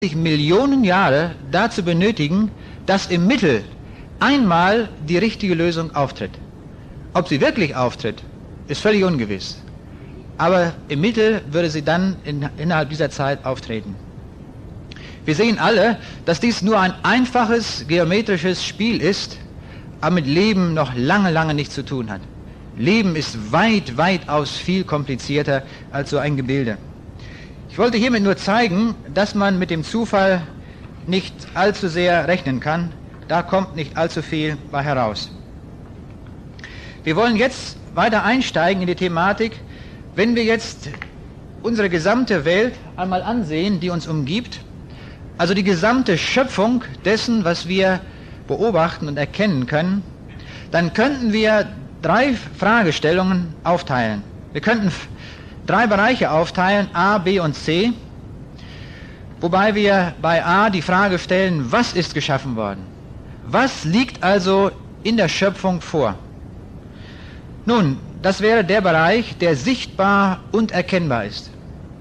Millionen Jahre dazu benötigen, dass im Mittel einmal die richtige Lösung auftritt. Ob sie wirklich auftritt, ist völlig ungewiss. Aber im Mittel würde sie dann innerhalb dieser Zeit auftreten. Wir sehen alle, dass dies nur ein einfaches geometrisches Spiel ist, aber mit Leben noch lange nichts zu tun hat. Leben ist weitaus viel komplizierter als so ein Gebilde. Ich wollte hiermit nur zeigen, dass man mit dem Zufall nicht allzu sehr rechnen kann. Da kommt nicht allzu viel bei heraus. Wir wollen jetzt weiter einsteigen in die Thematik, wenn wir jetzt unsere gesamte Welt einmal ansehen, die uns umgibt, also die gesamte Schöpfung dessen, was wir beobachten und erkennen können, dann könnten wir 3 Fragestellungen aufteilen. Wir könnten 3 Bereiche aufteilen, A, B und C, wobei wir bei A die Frage stellen, was ist geschaffen worden? Was liegt also in der Schöpfung vor? Nun, das wäre der Bereich, der sichtbar und erkennbar ist.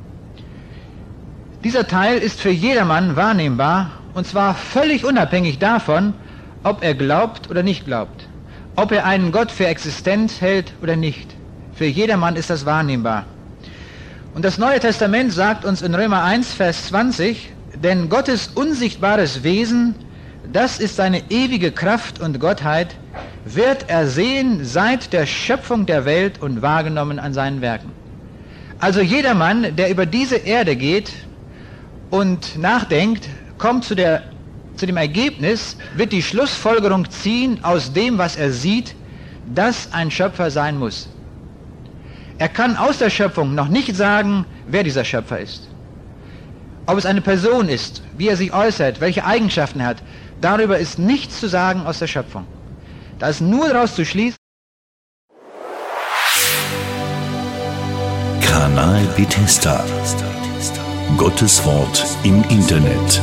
Dieser Teil ist für jedermann wahrnehmbar, und zwar völlig unabhängig davon, ob er glaubt oder nicht glaubt, ob er einen Gott für existent hält oder nicht. Für jedermann ist das wahrnehmbar. Und das Neue Testament sagt uns in Römer 1, Vers 20, denn Gottes unsichtbares Wesen, das ist seine ewige Kraft und Gottheit, wird ersehen seit der Schöpfung der Welt und wahrgenommen an seinen Werken. Also jedermann, der über diese Erde geht und nachdenkt, kommt zu dem Ergebnis, wird die Schlussfolgerung ziehen aus dem, was er sieht, dass ein Schöpfer sein muss. Er kann aus der Schöpfung noch nicht sagen, wer dieser Schöpfer ist. Ob es eine Person ist, wie er sich äußert, welche Eigenschaften er hat, darüber ist nichts zu sagen aus der Schöpfung. Da ist nur daraus zu schließen. Kanal Bethesda. Gottes Wort im Internet.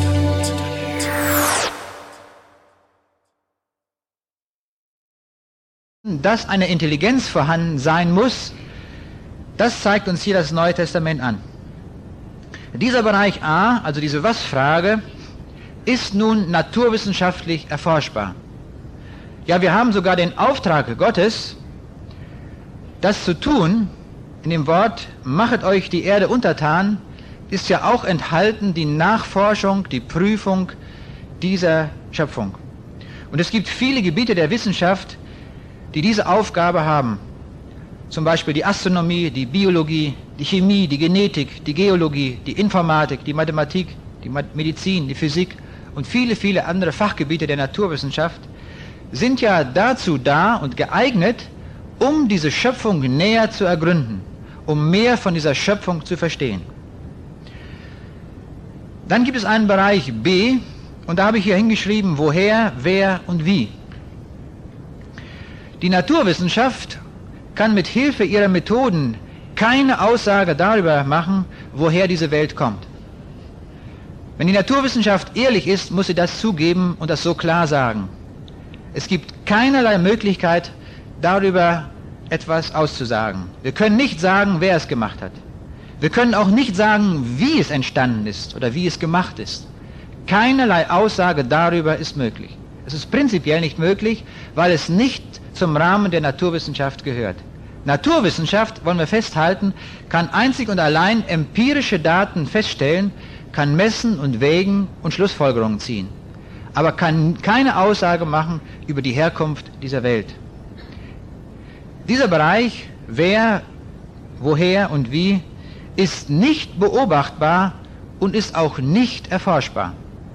Dass eine Intelligenz vorhanden sein muss, das zeigt uns hier das Neue Testament an. Dieser Bereich A, also diese Was-Frage, ist nun naturwissenschaftlich erforschbar. Ja, wir haben sogar den Auftrag Gottes, das zu tun. In dem Wort, machet euch die Erde untertan, ist ja auch enthalten die Nachforschung, die Prüfung dieser Schöpfung. Und es gibt viele Gebiete der Wissenschaft, die diese Aufgabe haben. Zum Beispiel die Astronomie, die Biologie, die Chemie, die Genetik, die Geologie, die Informatik, die Mathematik, die Medizin, die Physik und viele andere Fachgebiete der Naturwissenschaft sind ja dazu da und geeignet, um diese Schöpfung näher zu ergründen, um mehr von dieser Schöpfung zu verstehen. Dann gibt es einen Bereich B, und da habe ich hier hingeschrieben, woher, wer und wie. Die Naturwissenschaft kann mit Hilfe ihrer Methoden keine Aussage darüber machen, woher diese Welt kommt. Wenn die Naturwissenschaft ehrlich ist, muss sie das zugeben und das so klar sagen. Es gibt keinerlei Möglichkeit, darüber etwas auszusagen. Wir können nicht sagen, wer es gemacht hat. Wir können auch nicht sagen, wie es entstanden ist oder wie es gemacht ist. Keinerlei Aussage darüber ist möglich. Es ist prinzipiell nicht möglich, weil es nicht zum Rahmen der Naturwissenschaft gehört. Naturwissenschaft, wollen wir festhalten, kann einzig und allein empirische Daten feststellen, kann messen und wägen und Schlussfolgerungen ziehen, aber kann keine Aussage machen über die Herkunft dieser Welt. Dieser Bereich, wer, woher und wie, ist nicht beobachtbar und ist auch nicht erforschbar.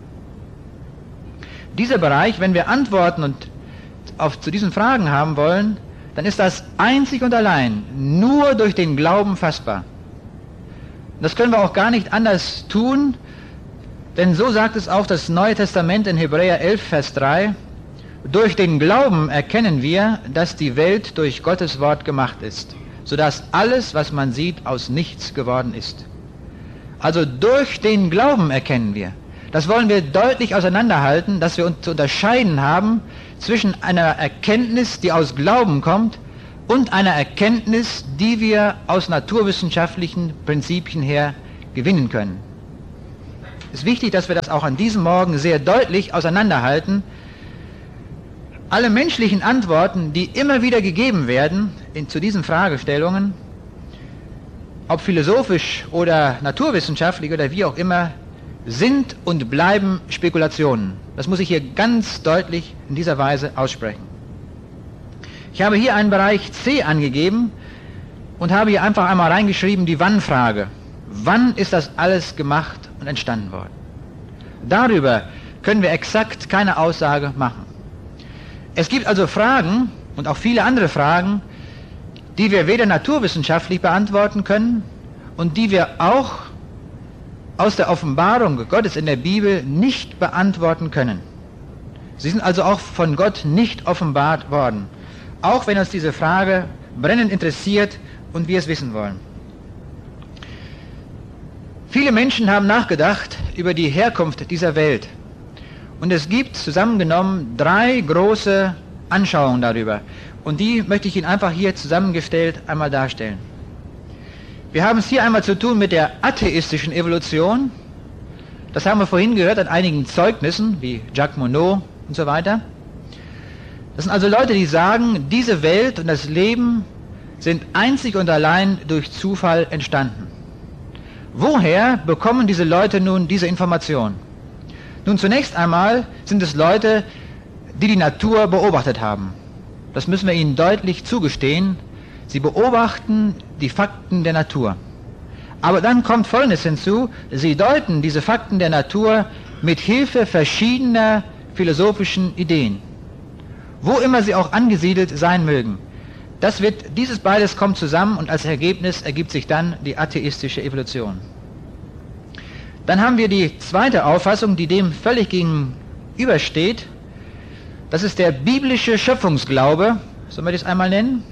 Dieser Bereich, wenn wir Antworten zu diesen Fragen haben wollen, dann ist das einzig und allein nur durch den Glauben fassbar. Das können wir auch gar nicht anders tun, denn so sagt es auch das Neue Testament in Hebräer 11, Vers 3, durch den Glauben erkennen wir, dass die Welt durch Gottes Wort gemacht ist, sodass alles, was man sieht, aus nichts geworden ist. Also durch den Glauben erkennen wir. Das wollen wir deutlich auseinanderhalten, dass wir uns zu unterscheiden haben zwischen einer Erkenntnis, die aus Glauben kommt, und einer Erkenntnis, die wir aus naturwissenschaftlichen Prinzipien her gewinnen können. Es ist wichtig, dass wir das auch an diesem Morgen sehr deutlich auseinanderhalten. Alle menschlichen Antworten, die immer wieder gegeben werden zu diesen Fragestellungen, ob philosophisch oder naturwissenschaftlich oder wie auch immer, sind und bleiben Spekulationen. Das muss ich hier ganz deutlich in dieser Weise aussprechen. Ich habe hier einen Bereich C angegeben und habe hier einfach einmal reingeschrieben die Wann-Frage. Wann ist das alles gemacht und entstanden worden? Darüber können wir exakt keine Aussage machen. Es gibt also Fragen und auch viele andere Fragen, die wir weder naturwissenschaftlich beantworten können und die wir auch aus der Offenbarung Gottes in der Bibel nicht beantworten können. Sie sind also auch von Gott nicht offenbart worden, auch wenn uns diese Frage brennend interessiert und wir es wissen wollen. Viele Menschen haben nachgedacht über die Herkunft dieser Welt. Und es gibt zusammengenommen 3 große Anschauungen darüber. Und die möchte ich Ihnen einfach hier zusammengestellt einmal darstellen. Wir haben es hier einmal zu tun mit der atheistischen Evolution. Das haben wir vorhin gehört an einigen Zeugnissen, wie Jacques Monod und so weiter. Das sind also Leute, die sagen, diese Welt und das Leben sind einzig und allein durch Zufall entstanden. Woher bekommen diese Leute nun diese Information? Nun, zunächst einmal sind es Leute, die die Natur beobachtet haben. Das müssen wir ihnen deutlich zugestehen. Sie beobachten die Fakten der Natur. Aber dann kommt Folgendes hinzu: Sie deuten diese Fakten der Natur mit Hilfe verschiedener philosophischen Ideen, wo immer sie auch angesiedelt sein mögen. Dieses beides kommt zusammen und als Ergebnis ergibt sich dann die atheistische Evolution. Dann haben wir die zweite Auffassung, die dem völlig gegenübersteht. Das ist der biblische Schöpfungsglaube, so möchte ich es einmal nennen.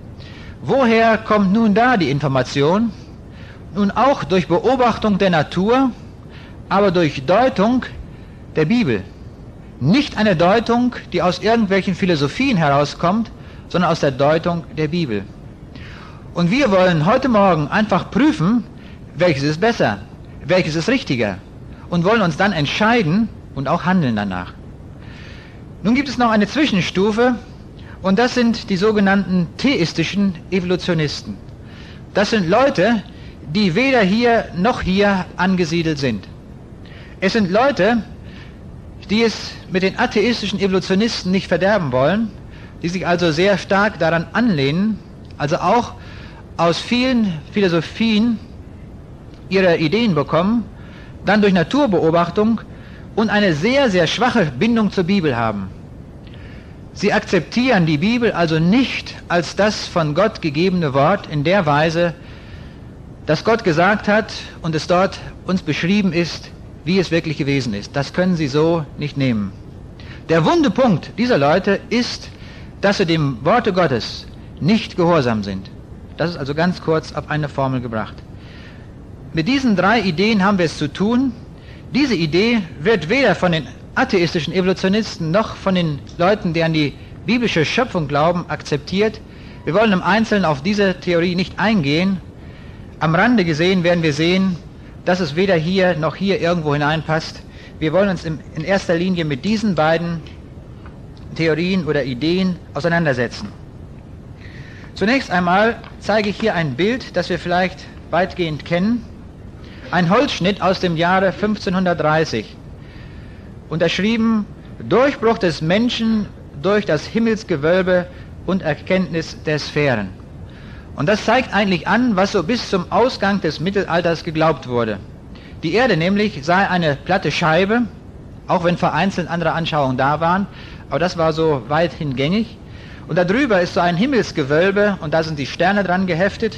Woher kommt nun da die Information? Nun auch durch Beobachtung der Natur, aber durch Deutung der Bibel. Nicht eine Deutung, die aus irgendwelchen Philosophien herauskommt, sondern aus der Deutung der Bibel. Und wir wollen heute Morgen einfach prüfen, welches ist besser, welches ist richtiger, und wollen uns dann entscheiden und auch handeln danach. Nun gibt es noch eine Zwischenstufe, und das sind die sogenannten theistischen Evolutionisten. Das sind Leute, die weder hier noch hier angesiedelt sind. Es sind Leute, die es mit den atheistischen Evolutionisten nicht verderben wollen, die sich also sehr stark daran anlehnen, also auch aus vielen Philosophien ihre Ideen bekommen, dann durch Naturbeobachtung und eine sehr, sehr schwache Bindung zur Bibel haben. Sie akzeptieren die Bibel also nicht als das von Gott gegebene Wort in der Weise, dass Gott gesagt hat und es dort uns beschrieben ist, wie es wirklich gewesen ist. Das können sie so nicht nehmen. Der wunde Punkt dieser Leute ist, dass sie dem Worte Gottes nicht gehorsam sind. Das ist also ganz kurz auf eine Formel gebracht. Mit diesen 3 Ideen haben wir es zu tun. Diese Idee wird weder von den atheistischen Evolutionisten noch von den Leuten, die an die biblische Schöpfung glauben, akzeptiert. Wir wollen im Einzelnen auf diese Theorie nicht eingehen. Am Rande gesehen werden wir sehen, dass es weder hier noch hier irgendwo hineinpasst. Wir wollen uns in erster Linie mit diesen beiden Theorien oder Ideen auseinandersetzen. Zunächst einmal zeige ich hier ein Bild, das wir vielleicht weitgehend kennen. Ein Holzschnitt aus dem Jahre 1530. Unterschrieben: Durchbruch des Menschen durch das Himmelsgewölbe und Erkenntnis der Sphären. Und das zeigt eigentlich an, was so bis zum Ausgang des Mittelalters geglaubt wurde. Die Erde nämlich sei eine platte Scheibe, auch wenn vereinzelt andere Anschauungen da waren, aber das war so weithin gängig. Und darüber ist so ein Himmelsgewölbe und da sind die Sterne dran geheftet.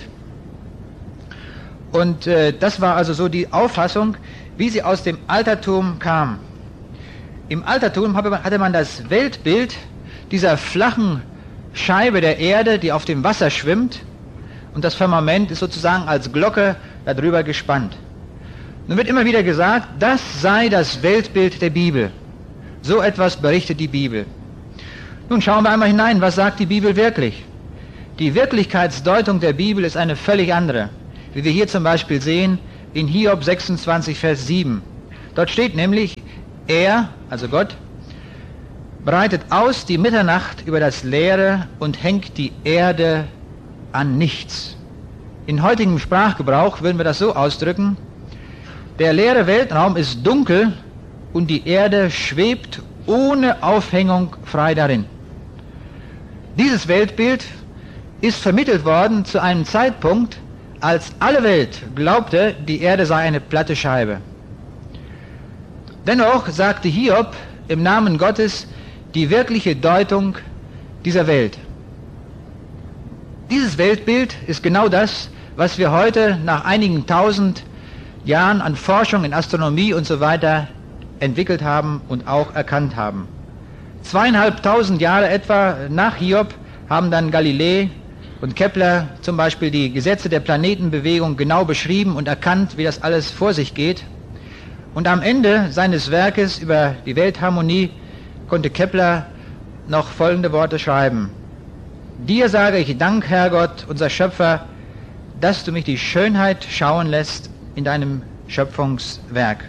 Und das war also so die Auffassung, wie sie aus dem Altertum kam. Im Altertum hatte man das Weltbild dieser flachen Scheibe der Erde, die auf dem Wasser schwimmt, und das Firmament ist sozusagen als Glocke darüber gespannt. Nun wird immer wieder gesagt, das sei das Weltbild der Bibel. So etwas berichtet die Bibel. Nun schauen wir einmal hinein, was sagt die Bibel wirklich? Die Wirklichkeitsdeutung der Bibel ist eine völlig andere. Wie wir hier zum Beispiel sehen in Hiob 26, Vers 7. Dort steht nämlich, er, also Gott, breitet aus die Mitternacht über das Leere und hängt die Erde an nichts. In heutigem Sprachgebrauch würden wir das so ausdrücken: Der leere Weltraum ist dunkel und die Erde schwebt ohne Aufhängung frei darin. Dieses Weltbild ist vermittelt worden zu einem Zeitpunkt, als alle Welt glaubte, die Erde sei eine platte Scheibe. Dennoch sagte Hiob im Namen Gottes die wirkliche Deutung dieser Welt. Dieses Weltbild ist genau das, was wir heute nach einigen tausend Jahren an Forschung in Astronomie und so weiter entwickelt haben und auch erkannt haben. 2500 Jahre etwa nach Hiob haben dann Galilei und Kepler zum Beispiel die Gesetze der Planetenbewegung genau beschrieben und erkannt, wie das alles vor sich geht. Und am Ende seines Werkes über die Weltharmonie konnte Kepler noch folgende Worte schreiben: Dir sage ich Dank, Herrgott, unser Schöpfer, dass du mich die Schönheit schauen lässt in deinem Schöpfungswerk.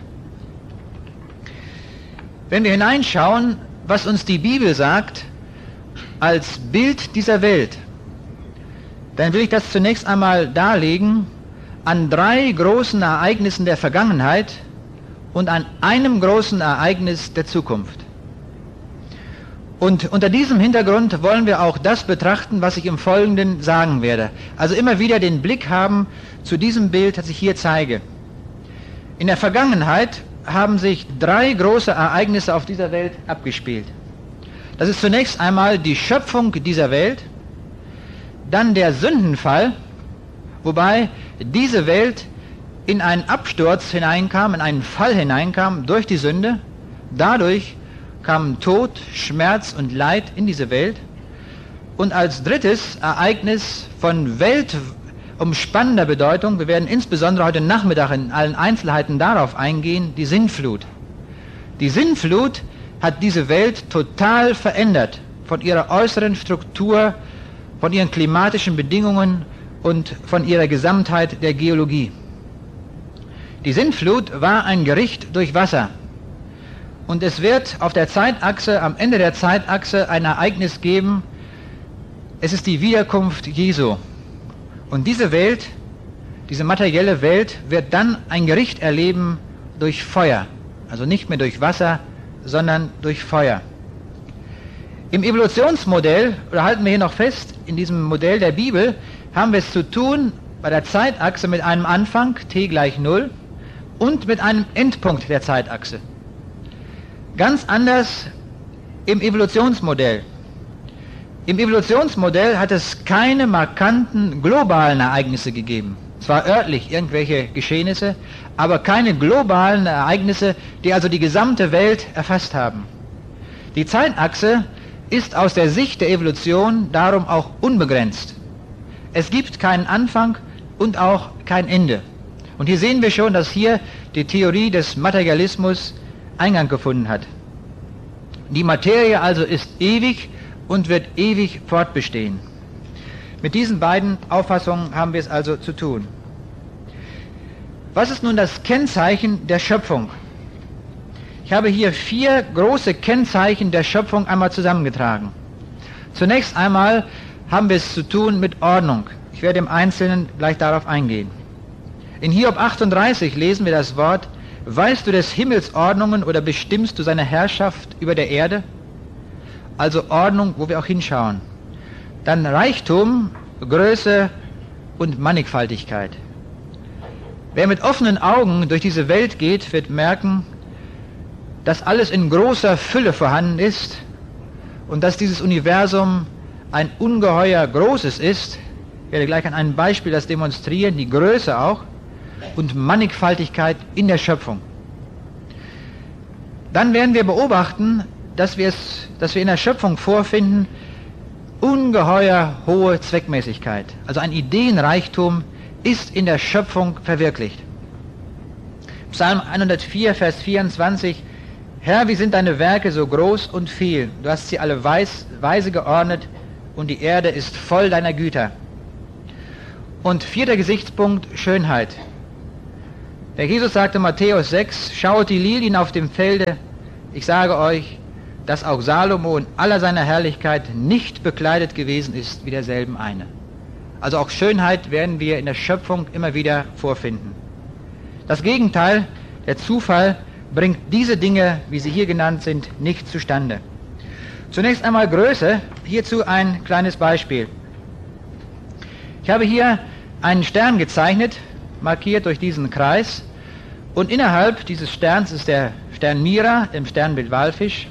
Wenn wir hineinschauen, was uns die Bibel sagt als Bild dieser Welt, dann will ich das zunächst einmal darlegen an 3 großen Ereignissen der Vergangenheit und an einem großen Ereignis der Zukunft. Und unter diesem Hintergrund wollen wir auch das betrachten, was ich im Folgenden sagen werde. Also immer wieder den Blick haben zu diesem Bild, das ich hier zeige. In der Vergangenheit haben sich 3 große Ereignisse auf dieser Welt abgespielt. Das ist zunächst einmal die Schöpfung dieser Welt, dann der Sündenfall, wobei diese Welt in einen Absturz hineinkam, in einen Fall hineinkam durch die Sünde. Dadurch kamen Tod, Schmerz und Leid in diese Welt. Und als drittes Ereignis von weltumspannender Bedeutung, wir werden insbesondere heute Nachmittag in allen Einzelheiten darauf eingehen, die Sintflut. Die Sintflut hat diese Welt total verändert, von ihrer äußeren Struktur, von ihren klimatischen Bedingungen und von ihrer Gesamtheit der Geologie. Die Sintflut war ein Gericht durch Wasser. Und es wird auf der Zeitachse, am Ende der Zeitachse, ein Ereignis geben. Es ist die Wiederkunft Jesu. Und diese Welt, diese materielle Welt, wird dann ein Gericht erleben durch Feuer. Also nicht mehr durch Wasser, sondern durch Feuer. Im Evolutionsmodell, oder halten wir hier noch fest, in diesem Modell der Bibel, haben wir es zu tun bei der Zeitachse mit einem Anfang, t = 0, und mit einem Endpunkt der Zeitachse. Ganz anders im Evolutionsmodell. Im Evolutionsmodell hat es keine markanten globalen Ereignisse gegeben. Zwar örtlich irgendwelche Geschehnisse, aber keine globalen Ereignisse, die also die gesamte Welt erfasst haben. Die Zeitachse ist aus der Sicht der Evolution darum auch unbegrenzt. Es gibt keinen Anfang und auch kein Ende. Und hier sehen wir schon, dass hier die Theorie des Materialismus Eingang gefunden hat. Die Materie also ist ewig und wird ewig fortbestehen. Mit diesen beiden Auffassungen haben wir es also zu tun. Was ist nun das Kennzeichen der Schöpfung? Ich habe hier 4 große Kennzeichen der Schöpfung einmal zusammengetragen. Zunächst einmal haben wir es zu tun mit Ordnung. Ich werde im Einzelnen gleich darauf eingehen. In Hiob 38 lesen wir das Wort: Weißt du des Himmels Ordnungen oder bestimmst du seine Herrschaft über der Erde? Also Ordnung, wo wir auch hinschauen. Dann Reichtum, Größe und Mannigfaltigkeit. Wer mit offenen Augen durch diese Welt geht, wird merken, dass alles in großer Fülle vorhanden ist und dass dieses Universum ein ungeheuer Großes ist. Ich werde gleich an einem Beispiel das demonstrieren, die Größe auch und Mannigfaltigkeit in der Schöpfung. Dann werden wir beobachten, dass wir in der Schöpfung vorfinden ungeheuer hohe Zweckmäßigkeit. Also ein Ideenreichtum ist in der Schöpfung verwirklicht. Psalm 104, Vers 24: Herr, wie sind deine Werke so groß und viel? Du hast sie alle weise geordnet und die Erde ist voll deiner Güter. Und 4. Gesichtspunkt, Schönheit. Der Jesus sagte Matthäus 6, schaut die Lilien auf dem Felde, ich sage euch, dass auch Salomo in aller seiner Herrlichkeit nicht bekleidet gewesen ist wie derselben eine. Also auch Schönheit werden wir in der Schöpfung immer wieder vorfinden. Das Gegenteil, der Zufall, bringt diese Dinge, wie sie hier genannt sind, nicht zustande. Zunächst einmal Größe, hierzu ein kleines Beispiel. Ich habe hier einen Stern gezeichnet, markiert durch diesen Kreis, und innerhalb dieses Sterns ist der Stern Mira im Sternbild Walfisch,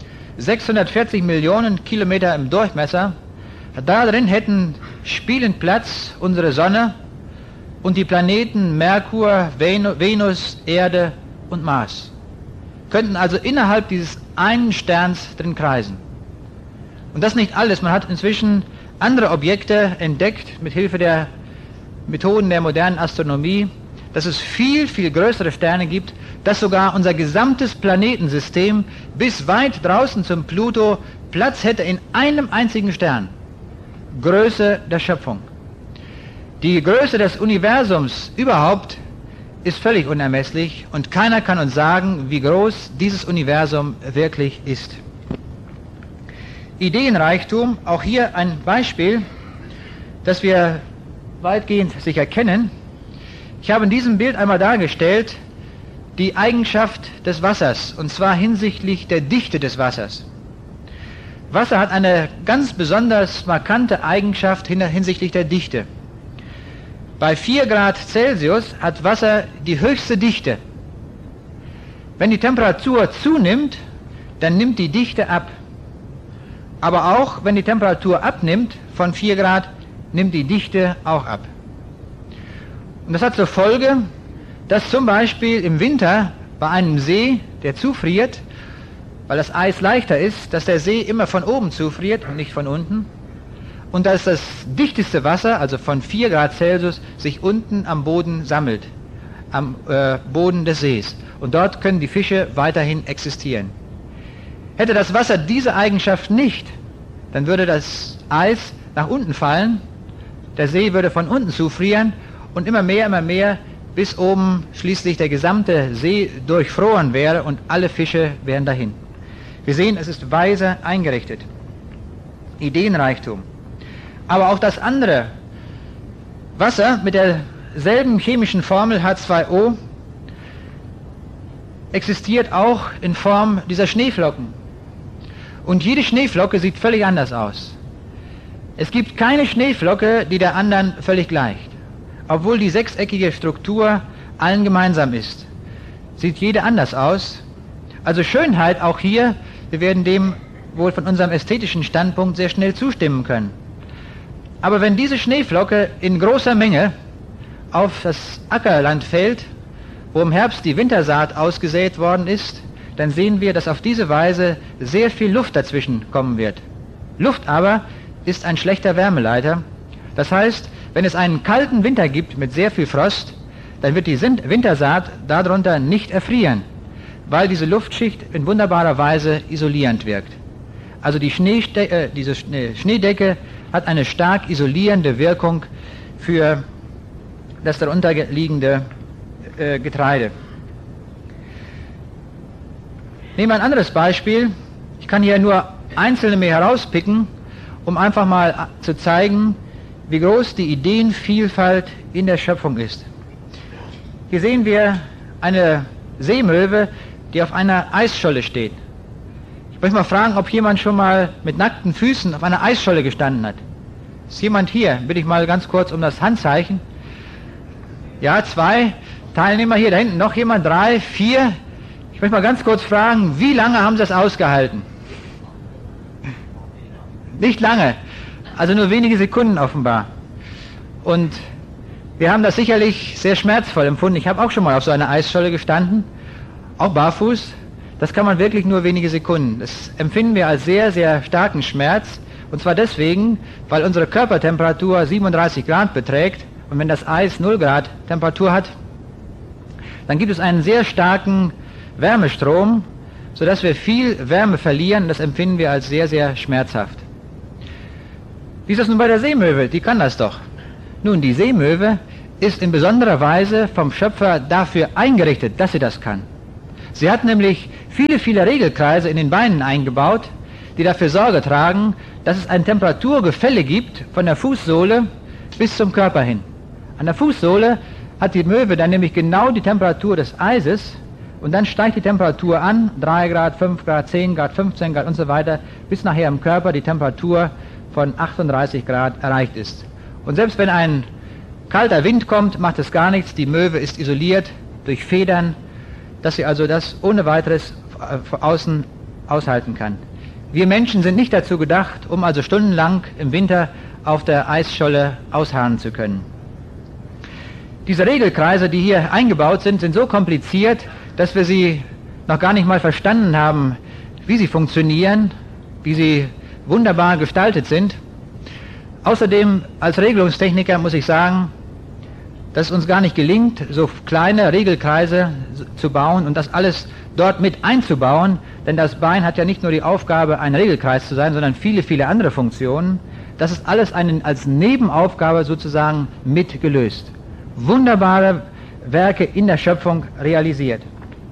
640 Millionen Kilometer im Durchmesser. Da drin hätten spielend Platz unsere Sonne und die Planeten Merkur, Venus, Erde und Mars. Könnten also innerhalb dieses einen Sterns drin kreisen. Und das nicht alles. Man hat inzwischen andere Objekte entdeckt mit Hilfe der Methoden der modernen Astronomie, dass es viel, viel größere Sterne gibt, dass sogar unser gesamtes Planetensystem bis weit draußen zum Pluto Platz hätte in einem einzigen Stern. Größe der Schöpfung. Die Größe des Universums überhaupt ist völlig unermesslich und keiner kann uns sagen, wie groß dieses Universum wirklich ist. Ideenreichtum, auch hier ein Beispiel, das wir weitgehend sicher kennen. Ich habe in diesem Bild einmal dargestellt die Eigenschaft des Wassers, und zwar hinsichtlich der Dichte des Wassers. Wasser hat eine ganz besonders markante Eigenschaft hinsichtlich der Dichte. Bei 4 Grad Celsius hat Wasser die höchste Dichte. Wenn die Temperatur zunimmt, dann nimmt die Dichte ab. Aber auch wenn die Temperatur abnimmt von 4 Grad, nimmt die Dichte auch ab. Und das hat zur Folge, dass zum Beispiel im Winter bei einem See, der zufriert, weil das Eis leichter ist, dass der See immer von oben zufriert und nicht von unten. Und dass das dichteste Wasser, also von 4 Grad Celsius, sich unten am Boden sammelt, am Boden des Sees. Und dort können die Fische weiterhin existieren. Hätte das Wasser diese Eigenschaft nicht, dann würde das Eis nach unten fallen, der See würde von unten zufrieren und immer mehr, bis oben schließlich der gesamte See durchfroren wäre und alle Fische wären dahin. Wir sehen, es ist weise eingerichtet. Ideenreichtum. Aber auch das andere, Wasser mit derselben chemischen Formel H2O, existiert auch in Form dieser Schneeflocken. Und jede Schneeflocke sieht völlig anders aus. Es gibt keine Schneeflocke, die der anderen völlig gleicht. Obwohl die sechseckige Struktur allen gemeinsam ist, sieht jede anders aus. Also Schönheit auch hier, wir werden dem wohl von unserem ästhetischen Standpunkt sehr schnell zustimmen können. Aber wenn diese Schneeflocke in großer Menge auf das Ackerland fällt, wo im Herbst die Wintersaat ausgesät worden ist, dann sehen wir, dass auf diese Weise sehr viel Luft dazwischen kommen wird. Luft aber ist ein schlechter Wärmeleiter. Das heißt, wenn es einen kalten Winter gibt mit sehr viel Frost, dann wird die Wintersaat darunter nicht erfrieren, weil diese Luftschicht in wunderbarer Weise isolierend wirkt. Also diese Schneedecke hat eine stark isolierende Wirkung für das darunter liegende Getreide. Nehmen wir ein anderes Beispiel. Ich kann hier nur einzelne mir herauspicken, um einfach mal zu zeigen, wie groß die Ideenvielfalt in der Schöpfung ist. Hier sehen wir eine Seemöwe, die auf einer Eisscholle steht. Ich möchte mal fragen, ob jemand schon mal mit nackten Füßen auf einer Eisscholle gestanden hat. Ist jemand hier? Bitte ich mal ganz kurz um das Handzeichen. Ja, 2 Teilnehmer hier, da hinten noch jemand, 3, 4. Ich möchte mal ganz kurz fragen, wie lange haben Sie das ausgehalten? Nicht lange, also nur wenige Sekunden offenbar. Und wir haben das sicherlich sehr schmerzvoll empfunden. Ich habe auch schon mal auf so einer Eisscholle gestanden, auch barfuß. Das kann man wirklich nur wenige Sekunden. Das empfinden wir als sehr, sehr starken Schmerz. Und zwar deswegen, weil unsere Körpertemperatur 37 Grad beträgt. Und wenn das Eis 0 Grad Temperatur hat, dann gibt es einen sehr starken Wärmestrom, sodass wir viel Wärme verlieren. Das empfinden wir als sehr, sehr schmerzhaft. Wie ist das nun bei der Seemöwe? Die kann das doch. Nun, die Seemöwe ist in besonderer Weise vom Schöpfer dafür eingerichtet, dass sie das kann. Sie hat nämlich viele, viele Regelkreise in den Beinen eingebaut, die dafür Sorge tragen, dass es ein Temperaturgefälle gibt von der Fußsohle bis zum Körper hin. An der Fußsohle hat die Möwe dann nämlich genau die Temperatur des Eises und dann steigt die Temperatur an, 3 Grad, 5 Grad, 10 Grad, 15 Grad und so weiter, bis nachher im Körper die Temperatur von 38 Grad erreicht ist. Und selbst wenn ein kalter Wind kommt, macht es gar nichts, die Möwe ist isoliert durch Federn, dass sie also das ohne weiteres von außen aushalten kann. Wir Menschen sind nicht dazu gedacht, um also stundenlang im Winter auf der Eisscholle ausharren zu können. Diese Regelkreise, die hier eingebaut sind, sind so kompliziert, dass wir sie noch gar nicht mal verstanden haben, wie sie funktionieren, wie sie wunderbar gestaltet sind. Außerdem, als Regelungstechniker muss ich sagen, dass es uns gar nicht gelingt, so kleine Regelkreise zu bauen und das alles dort mit einzubauen, denn das Bein hat ja nicht nur die Aufgabe, ein Regelkreis zu sein, sondern viele, viele andere Funktionen. Das ist alles als Nebenaufgabe sozusagen mitgelöst. Wunderbare Werke in der Schöpfung realisiert.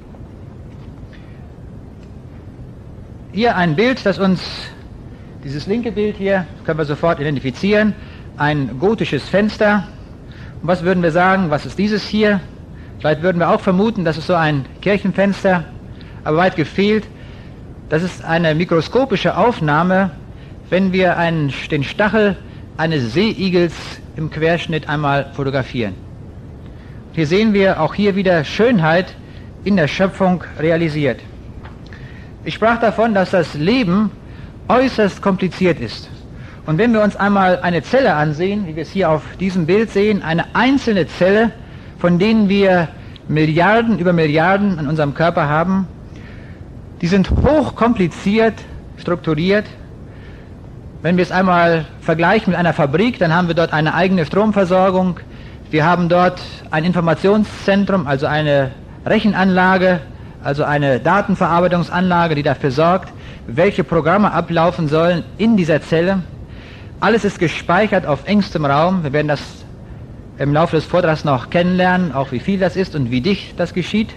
Hier ein Bild, das uns, dieses linke Bild hier, können wir sofort identifizieren, ein gotisches Fenster. Und was würden wir sagen, was ist dieses hier? Vielleicht würden wir auch vermuten, das ist so ein Kirchenfenster, aber weit gefehlt. Das ist eine mikroskopische Aufnahme, wenn wir den Stachel eines Seeigels im Querschnitt einmal fotografieren. Hier sehen wir auch hier wieder Schönheit in der Schöpfung realisiert. Ich sprach davon, dass das Leben äußerst kompliziert ist. Und wenn wir uns einmal eine Zelle ansehen, wie wir es hier auf diesem Bild sehen, eine einzelne Zelle, von denen wir Milliarden über Milliarden in unserem Körper haben, die sind hochkompliziert strukturiert. Wenn wir es einmal vergleichen mit einer Fabrik, dann haben wir dort eine eigene Stromversorgung. Wir haben dort ein Informationszentrum, also eine Rechenanlage, also eine Datenverarbeitungsanlage, die dafür sorgt, welche Programme ablaufen sollen in dieser Zelle. Alles ist gespeichert auf engstem Raum. Wir werden das im Laufe des Vortrags noch kennenlernen, auch wie viel das ist und wie dicht das geschieht.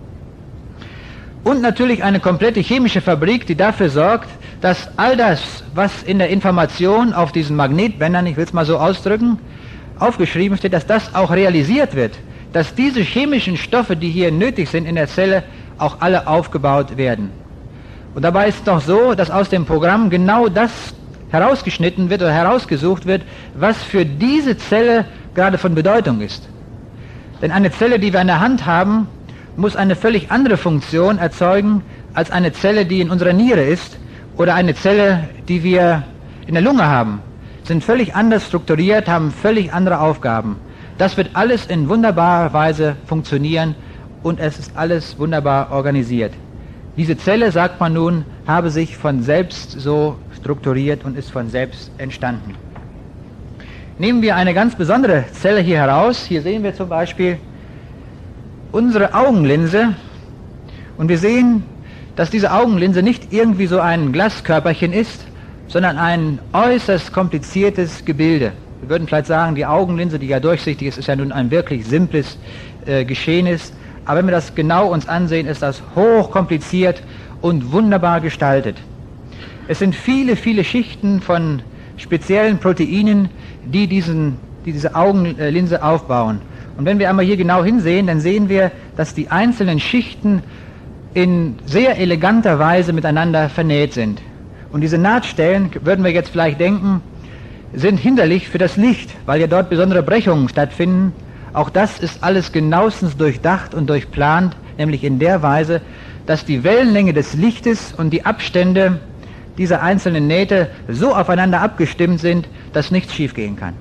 Und natürlich eine komplette chemische Fabrik, die dafür sorgt, dass all das, was in der Information auf diesen Magnetbändern, ich will es mal so ausdrücken, aufgeschrieben steht, dass das auch realisiert wird, dass diese chemischen Stoffe, die hier nötig sind in der Zelle, auch alle aufgebaut werden. Und dabei ist es doch so, dass aus dem Programm genau das herausgeschnitten wird oder herausgesucht wird, was für diese Zelle gerade von Bedeutung ist. Denn eine Zelle, die wir in der Hand haben, muss eine völlig andere Funktion erzeugen als eine Zelle, die in unserer Niere ist oder eine Zelle, die wir in der Lunge haben. Sind völlig anders strukturiert, haben völlig andere Aufgaben. Das wird alles in wunderbarer Weise funktionieren und es ist alles wunderbar organisiert. Diese Zelle, sagt man nun, habe sich von selbst so strukturiert und ist von selbst entstanden. Nehmen wir eine ganz besondere Zelle hier heraus. Hier sehen wir zum Beispiel unsere Augenlinse und wir sehen, dass diese Augenlinse nicht irgendwie so ein Glaskörperchen ist, sondern ein äußerst kompliziertes Gebilde. Wir würden vielleicht sagen, die Augenlinse, die ja durchsichtig ist, ist ja nun ein wirklich simples Geschehnis. Aber wenn wir das genau uns ansehen, ist das hochkompliziert und wunderbar gestaltet. Es sind viele, viele Schichten von speziellen Proteinen, die diese Augenlinse aufbauen. Und wenn wir einmal hier genau hinsehen, dann sehen wir, dass die einzelnen Schichten in sehr eleganter Weise miteinander vernäht sind. Und diese Nahtstellen, würden wir jetzt vielleicht denken, sind hinderlich für das Licht, weil ja dort besondere Brechungen stattfinden. Auch das ist alles genauestens durchdacht und durchplant, nämlich in der Weise, dass die Wellenlänge des Lichtes und die Abstände dieser einzelnen Nähte so aufeinander abgestimmt sind, dass nichts schiefgehen kann.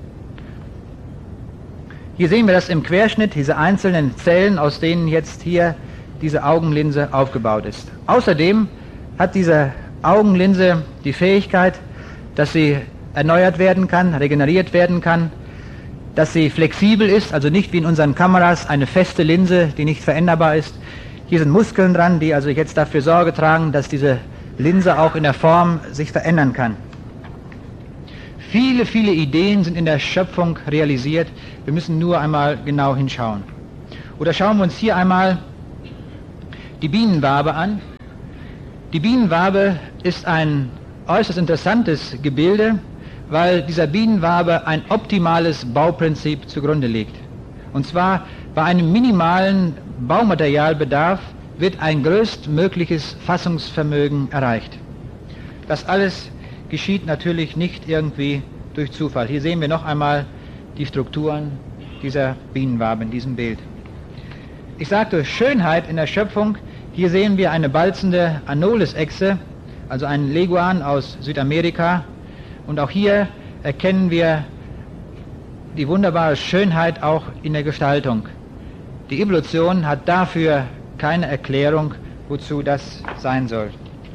Hier sehen wir das im Querschnitt, diese einzelnen Zellen, aus denen jetzt hier diese Augenlinse aufgebaut ist. Außerdem hat diese Augenlinse die Fähigkeit, dass sie erneuert werden kann, regeneriert werden kann, dass sie flexibel ist, also nicht wie in unseren Kameras eine feste Linse, die nicht veränderbar ist. Hier sind Muskeln dran, die also jetzt dafür Sorge tragen, dass diese Linse auch in der Form sich verändern kann. Viele, viele Ideen sind in der Schöpfung realisiert. Wir müssen nur einmal genau hinschauen. Oder schauen wir uns hier einmal die Bienenwabe an. Die Bienenwabe ist ein äußerst interessantes Gebilde, weil dieser Bienenwabe ein optimales Bauprinzip zugrunde liegt. Und zwar bei einem minimalen Baumaterialbedarf wird ein größtmögliches Fassungsvermögen erreicht. Das alles geschieht natürlich nicht irgendwie durch Zufall. Hier sehen wir noch einmal die Strukturen dieser Bienenwabe in diesem Bild. Ich sagte Schönheit in der Schöpfung. Hier sehen wir eine balzende Anolis-Echse, also ein Leguan aus Südamerika. Und auch hier erkennen wir die wunderbare Schönheit auch in der Gestaltung. Die Evolution hat dafür keine Erklärung, wozu das sein soll.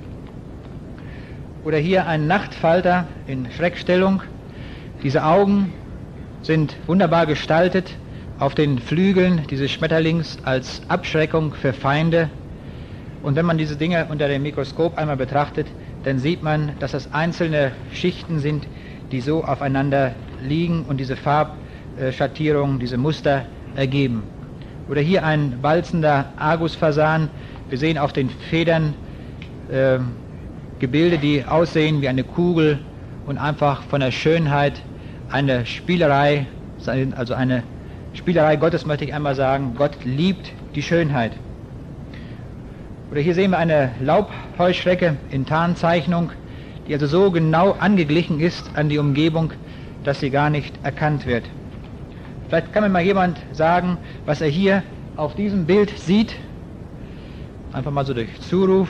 Oder hier ein Nachtfalter in Schreckstellung. Diese Augen sind wunderbar gestaltet auf den Flügeln dieses Schmetterlings als Abschreckung für Feinde. Und wenn man diese Dinge unter dem Mikroskop einmal betrachtet, dann sieht man, dass das einzelne Schichten sind, die so aufeinander liegen und diese Farbschattierungen, diese Muster ergeben. Oder hier ein balzender Argusfasan. Wir sehen auf den Federn Gebilde, die aussehen wie eine Kugel und einfach von der Schönheit eine Spielerei, also eine Spielerei Gottes, möchte ich einmal sagen. Gott liebt die Schönheit. Oder hier sehen wir eine Laubheuschrecke in Tarnzeichnung, die also so genau angeglichen ist an die Umgebung, dass sie gar nicht erkannt wird. Vielleicht kann mir mal jemand sagen, was er hier auf diesem Bild sieht. Einfach mal so durch Zuruf.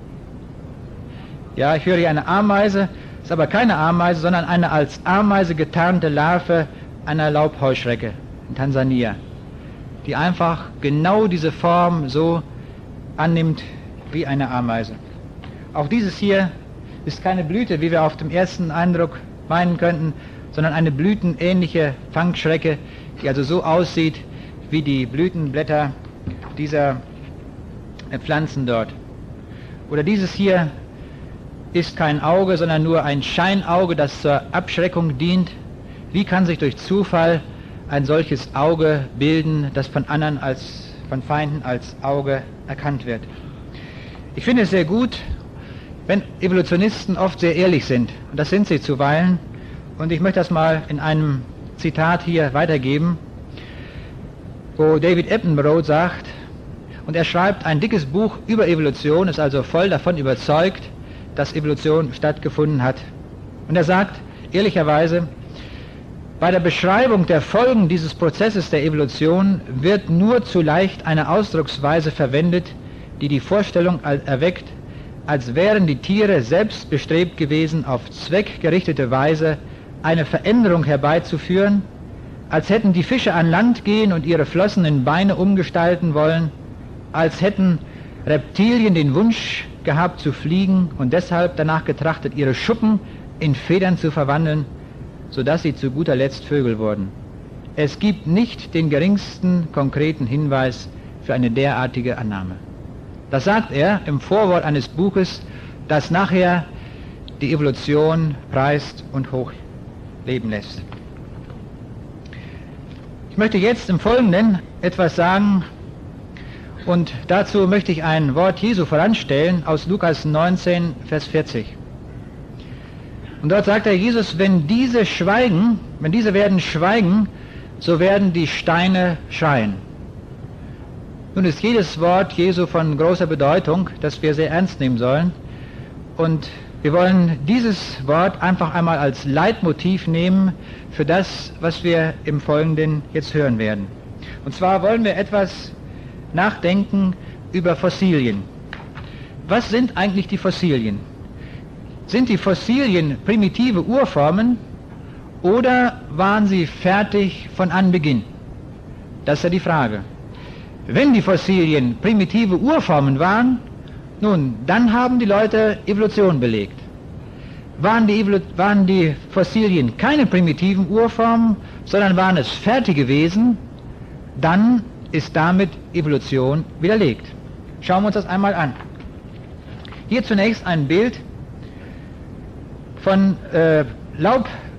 Ja, ich höre hier eine Ameise, ist aber keine Ameise, sondern eine als Ameise getarnte Larve einer Laubheuschrecke in Tansania, die einfach genau diese Form so annimmt wie eine Ameise. Auch dieses hier ist keine Blüte, wie wir auf dem ersten Eindruck meinen könnten, sondern eine blütenähnliche Fangschrecke, die also so aussieht wie die Blütenblätter dieser Pflanzen dort. Oder dieses hier ist kein Auge, sondern nur ein Scheinauge, das zur Abschreckung dient. Wie kann sich durch Zufall ein solches Auge bilden, das von anderen von Feinden als Auge erkannt wird? Ich finde es sehr gut, wenn Evolutionisten oft sehr ehrlich sind. Und das sind sie zuweilen. Und ich möchte das mal in einem Zitat hier weitergeben, wo David Attenborough sagt, und er schreibt ein dickes Buch über Evolution, ist also voll davon überzeugt, dass Evolution stattgefunden hat. Und er sagt ehrlicherweise, bei der Beschreibung der Folgen dieses Prozesses der Evolution wird nur zu leicht eine Ausdrucksweise verwendet, die die Vorstellung erweckt, als wären die Tiere selbst bestrebt gewesen, auf zweckgerichtete Weise eine Veränderung herbeizuführen, als hätten die Fische an Land gehen und ihre Flossen in Beine umgestalten wollen, als hätten Reptilien den Wunsch gehabt zu fliegen und deshalb danach getrachtet, ihre Schuppen in Federn zu verwandeln, sodass sie zu guter Letzt Vögel wurden. Es gibt nicht den geringsten konkreten Hinweis für eine derartige Annahme. Das sagt er im Vorwort eines Buches, das nachher die Evolution preist und hochleben lässt. Ich möchte jetzt im Folgenden etwas sagen, und dazu möchte ich ein Wort Jesu voranstellen aus Lukas 19, Vers 40. Und dort sagt Jesus, wenn diese werden schweigen, so werden die Steine schreien. Nun ist jedes Wort Jesu von großer Bedeutung, das wir sehr ernst nehmen sollen. Und wir wollen dieses Wort einfach einmal als Leitmotiv nehmen für das, was wir im Folgenden jetzt hören werden. Und zwar wollen wir etwas nachdenken über Fossilien. Was sind eigentlich die Fossilien? Sind die Fossilien primitive Urformen oder waren sie fertig von Anbeginn? Das ist ja die Frage. Wenn die Fossilien primitive Urformen waren, nun, dann haben die Leute Evolution belegt. Waren die Fossilien keine primitiven Urformen, sondern waren es fertige Wesen, dann ist damit Evolution widerlegt. Schauen wir uns das einmal an. Hier zunächst ein Bild von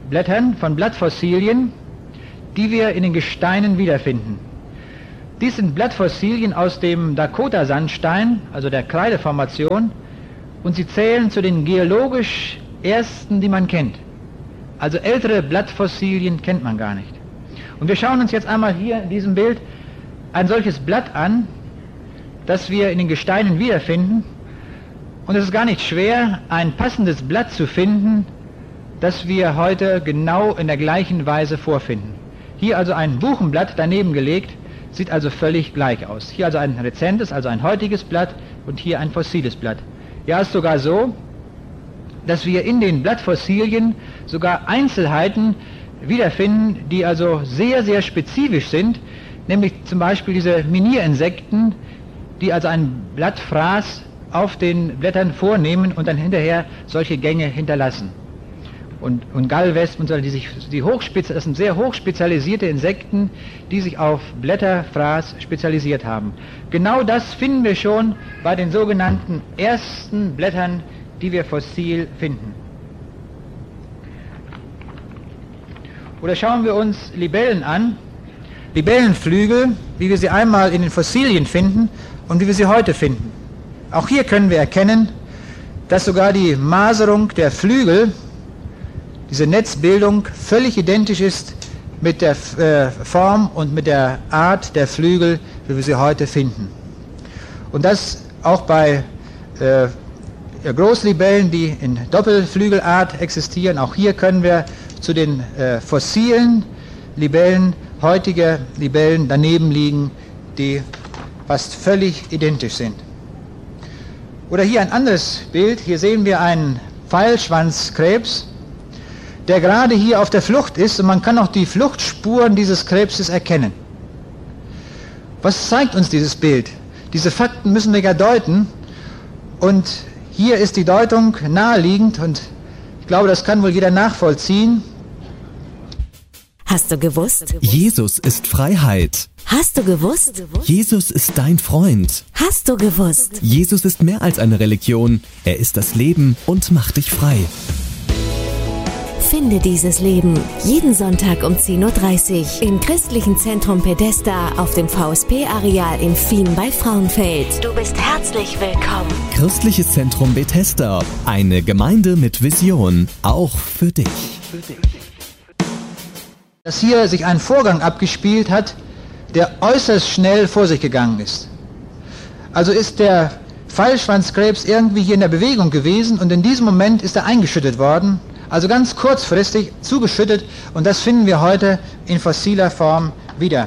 Blättern, von Blattfossilien, die wir in den Gesteinen wiederfinden. Dies sind Blattfossilien aus dem Dakota-Sandstein, also der Kreideformation, und sie zählen zu den geologisch ersten, die man kennt. Also ältere Blattfossilien kennt man gar nicht. Und wir schauen uns jetzt einmal hier in diesem Bild ein solches Blatt an, das wir in den Gesteinen wiederfinden. Und es ist gar nicht schwer, ein passendes Blatt zu finden, das wir heute genau in der gleichen Weise vorfinden. Hier also ein Buchenblatt daneben gelegt, sieht also völlig gleich aus. Hier also ein rezentes, also ein heutiges Blatt und hier ein fossiles Blatt. Ja, es ist sogar so, dass wir in den Blattfossilien sogar Einzelheiten wiederfinden, die also sehr, sehr spezifisch sind, nämlich zum Beispiel diese Minierinsekten, die also ein Blattfraß auf den Blättern vornehmen und dann hinterher solche Gänge hinterlassen. Und Gallwespen, das sind sehr hochspezialisierte Insekten, die sich auf Blätterfraß spezialisiert haben. Genau das finden wir schon bei den sogenannten ersten Blättern, die wir fossil finden. Oder schauen wir uns Libellen an. Libellenflügel, wie wir sie einmal in den Fossilien finden und wie wir sie heute finden. Auch hier können wir erkennen, dass sogar die Maserung der Flügel, diese Netzbildung, völlig identisch ist mit der Form und mit der Art der Flügel, wie wir sie heute finden. Und das auch bei Großlibellen, die in Doppelflügelart existieren. Auch hier können wir zu den fossilen Libellen heutige Libellen daneben liegen, die fast völlig identisch sind. Oder hier ein anderes Bild. Hier sehen wir einen Pfeilschwanzkrebs, der gerade hier auf der Flucht ist, und man kann auch die Fluchtspuren dieses Krebses erkennen. Was zeigt uns dieses Bild? Diese Fakten müssen wir ja deuten, und hier ist die Deutung naheliegend, und ich glaube, das kann wohl jeder nachvollziehen. Hast du gewusst? Jesus ist Freiheit. Hast du gewusst? Jesus ist dein Freund. Hast du gewusst? Jesus ist mehr als eine Religion. Er ist das Leben und macht dich frei. Finde dieses Leben jeden Sonntag um 10.30 Uhr im Christlichen Zentrum Pedesta auf dem VSP-Areal in Fien bei Frauenfeld. Du bist herzlich willkommen. Christliches Zentrum Bethesda. Eine Gemeinde mit Vision. Auch für dich. Dass hier sich ein Vorgang abgespielt hat, der äußerst schnell vor sich gegangen ist. Also ist der Pfeilschwanzkrebs irgendwie hier in der Bewegung gewesen, und in diesem Moment ist er eingeschüttet worden, also ganz kurzfristig zugeschüttet, und das finden wir heute in fossiler Form wieder.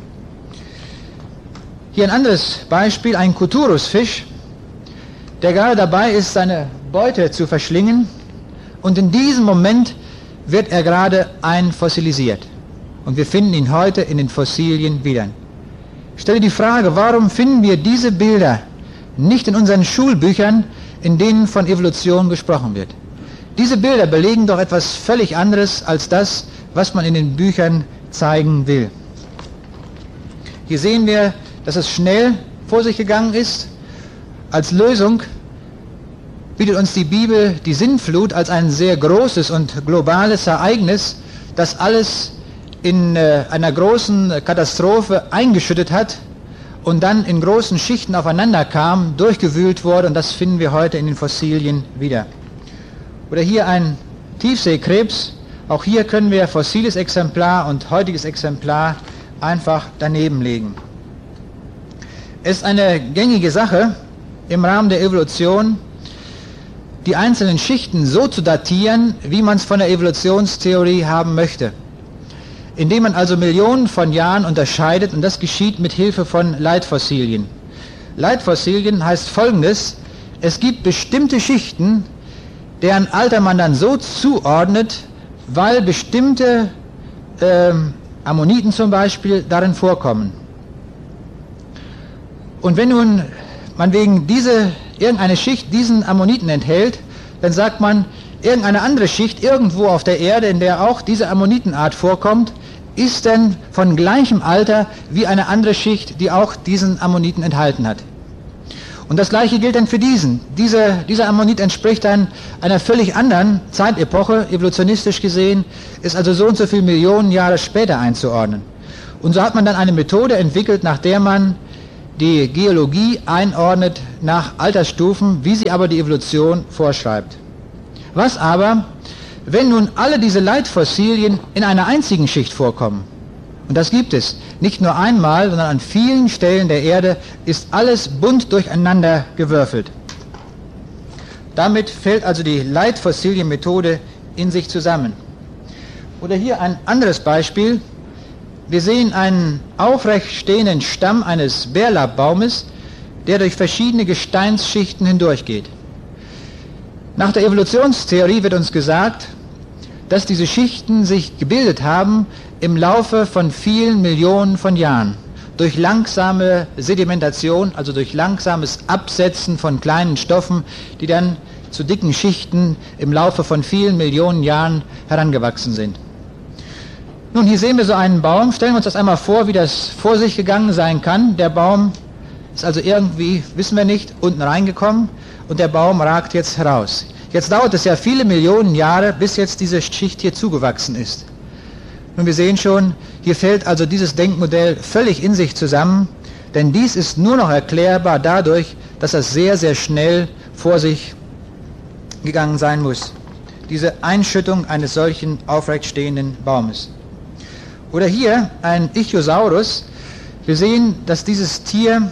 Hier ein anderes Beispiel, ein Cuturusfisch, der gerade dabei ist, seine Beute zu verschlingen, und in diesem Moment wird er gerade einfossilisiert. Und wir finden ihn heute in den Fossilien wieder. Ich stelle die Frage, warum finden wir diese Bilder nicht in unseren Schulbüchern, in denen von Evolution gesprochen wird? Diese Bilder belegen doch etwas völlig anderes als das, was man in den Büchern zeigen will. Hier sehen wir, dass es schnell vor sich gegangen ist. Als Lösung bietet uns die Bibel die Sintflut als ein sehr großes und globales Ereignis, das alles in einer großen Katastrophe eingeschüttet hat und dann in großen Schichten aufeinander kam, durchgewühlt wurde, und das finden wir heute in den Fossilien wieder. Oder hier ein Tiefseekrebs. Auch hier können wir fossiles Exemplar und heutiges Exemplar einfach daneben legen. Es ist eine gängige Sache im Rahmen der Evolution, die einzelnen Schichten so zu datieren, wie man es von der Evolutionstheorie haben möchte. Indem man also Millionen von Jahren unterscheidet, und das geschieht mit Hilfe von Leitfossilien. Leitfossilien heißt Folgendes: Es gibt bestimmte Schichten, deren Alter man dann so zuordnet, weil bestimmte Ammoniten zum Beispiel darin vorkommen. Und wenn nun man wegen irgendeine Schicht diesen Ammoniten enthält, dann sagt man, irgendeine andere Schicht irgendwo auf der Erde, in der auch diese Ammonitenart vorkommt, ist denn von gleichem Alter wie eine andere Schicht, die auch diesen Ammoniten enthalten hat. Und das gleiche gilt dann für diesen. Dieser Ammonit entspricht dann einer völlig anderen Zeitepoche, evolutionistisch gesehen, ist also so und so viele Millionen Jahre später einzuordnen. Und so hat man dann eine Methode entwickelt, nach der man die Geologie einordnet nach Altersstufen, wie sie aber die Evolution vorschreibt. Was aber, wenn nun alle diese Leitfossilien in einer einzigen Schicht vorkommen? Und das gibt es. Nicht nur einmal, sondern an vielen Stellen der Erde ist alles bunt durcheinander gewürfelt. Damit fällt also die Leitfossilienmethode in sich zusammen. Oder hier ein anderes Beispiel. Wir sehen einen aufrecht stehenden Stamm eines Bärlaubbaumes, der durch verschiedene Gesteinsschichten hindurchgeht. Nach der Evolutionstheorie wird uns gesagt, dass diese Schichten sich gebildet haben im Laufe von vielen Millionen von Jahren, durch langsame Sedimentation, also durch langsames Absetzen von kleinen Stoffen, die dann zu dicken Schichten im Laufe von vielen Millionen Jahren herangewachsen sind. Nun, hier sehen wir so einen Baum. Stellen wir uns das einmal vor, wie das vor sich gegangen sein kann. Der Baum ist also irgendwie, wissen wir nicht, unten reingekommen und der Baum ragt jetzt heraus. Jetzt dauert es ja viele Millionen Jahre, bis jetzt diese Schicht hier zugewachsen ist. Nun, wir sehen schon, hier fällt also dieses Denkmodell völlig in sich zusammen, denn dies ist nur noch erklärbar dadurch, dass das sehr, sehr schnell vor sich gegangen sein muss. Diese Einschüttung eines solchen aufrecht stehenden Baumes. Oder hier ein Ichthyosaurus. Wir sehen, dass dieses Tier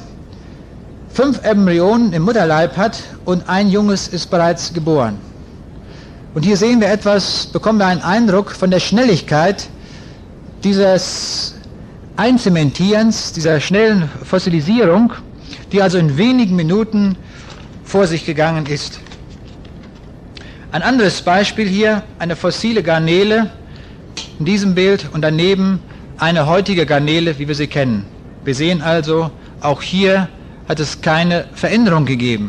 5 Embryonen im Mutterleib hat und ein Junges ist bereits geboren. Und hier sehen wir bekommen wir einen Eindruck von der Schnelligkeit dieses Einzementierens, dieser schnellen Fossilisierung, die also in wenigen Minuten vor sich gegangen ist. Ein anderes Beispiel hier, eine fossile Garnele in diesem Bild und daneben eine heutige Garnele, wie wir sie kennen. Wir sehen also, auch hier hat es keine Veränderung gegeben.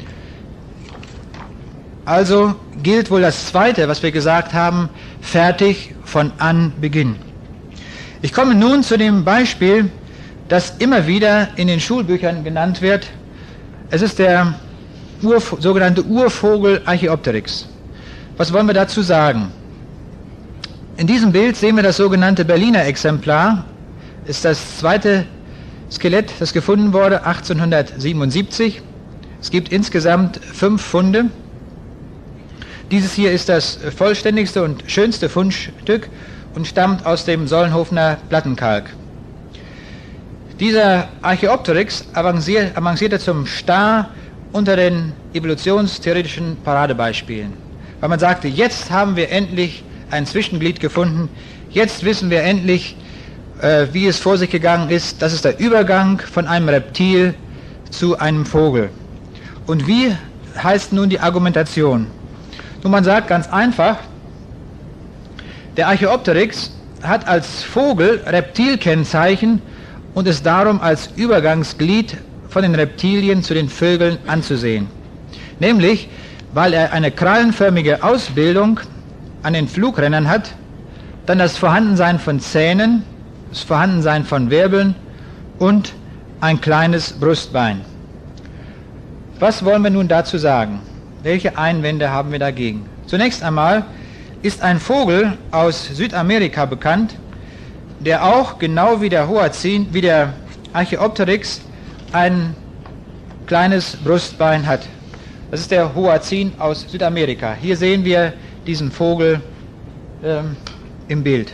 Also gilt wohl das Zweite, was wir gesagt haben, fertig von Anbeginn. Ich komme nun zu dem Beispiel, das immer wieder in den Schulbüchern genannt wird. Es ist der sogenannte Urvogel Archaeopteryx. Was wollen wir dazu sagen? In diesem Bild sehen wir das sogenannte Berliner Exemplar. Ist das zweite Skelett, das gefunden wurde, 1877. Es gibt insgesamt 5 Funde. Dieses hier ist das vollständigste und schönste Fundstück und stammt aus dem Solnhofener Plattenkalk. Dieser Archaeopteryx avancierte zum Star unter den evolutionstheoretischen Paradebeispielen. Weil man sagte, jetzt haben wir endlich ein Zwischenglied gefunden, jetzt wissen wir endlich, wie es vor sich gegangen ist. Das ist der Übergang von einem Reptil zu einem Vogel. Und wie heißt nun die Argumentation? Nun, man sagt ganz einfach, der Archaeopteryx hat als Vogel Reptilkennzeichen und ist darum als Übergangsglied von den Reptilien zu den Vögeln anzusehen. Nämlich, weil er eine krallenförmige Ausbildung an den Flugrändern hat, dann das Vorhandensein von Zähnen, das Vorhandensein von Wirbeln und ein kleines Brustbein. Was wollen wir nun dazu sagen? Welche Einwände haben wir dagegen? Zunächst einmal ist ein Vogel aus Südamerika bekannt, der auch genau wie der Hoazin, wie der Archaeopteryx, ein kleines Brustbein hat. Das ist der Hoazin aus Südamerika. Hier sehen wir diesen Vogel im Bild.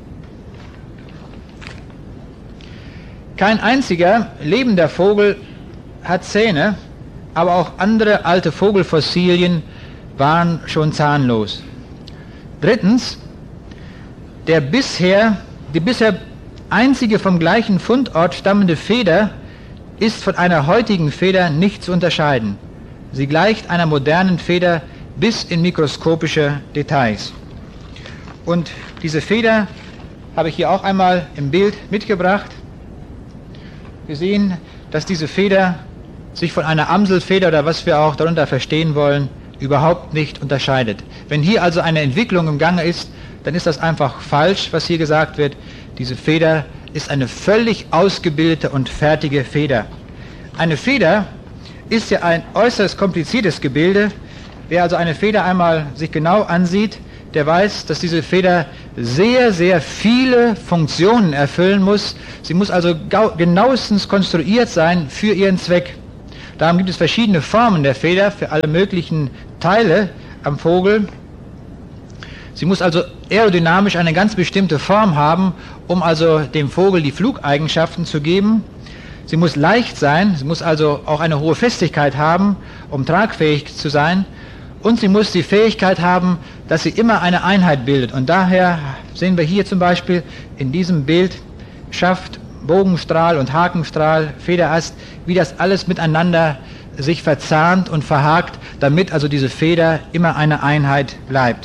Kein einziger lebender Vogel hat Zähne, aber auch andere alte Vogelfossilien waren schon zahnlos. Drittens, die bisher einzige vom gleichen Fundort stammende Feder ist von einer heutigen Feder nicht zu unterscheiden. Sie gleicht einer modernen Feder bis in mikroskopische Details. Und diese Feder habe ich hier auch einmal im Bild mitgebracht. Wir sehen, dass diese Feder sich von einer Amselfeder oder was wir auch darunter verstehen wollen, überhaupt nicht unterscheidet. Wenn hier also eine Entwicklung im Gange ist, dann ist das einfach falsch, was hier gesagt wird. Diese Feder ist eine völlig ausgebildete und fertige Feder. Eine Feder ist ja ein äußerst kompliziertes Gebilde. Wer also eine Feder einmal sich genau ansieht, der weiß, dass diese Feder sehr, sehr viele Funktionen erfüllen muss. Sie muss also genauestens konstruiert sein für ihren Zweck. Darum gibt es verschiedene Formen der Feder für alle möglichen Teile am Vogel. Sie muss also aerodynamisch eine ganz bestimmte Form haben, um also dem Vogel die Flugeigenschaften zu geben. Sie muss leicht sein, sie muss also auch eine hohe Festigkeit haben, um tragfähig zu sein. Und sie muss die Fähigkeit haben, dass sie immer eine Einheit bildet. Und daher sehen wir hier zum Beispiel in diesem Bild Schaft, Bogenstrahl und Hakenstrahl, Federast, wie das alles miteinander sich verzahnt und verhakt, damit also diese Feder immer eine Einheit bleibt.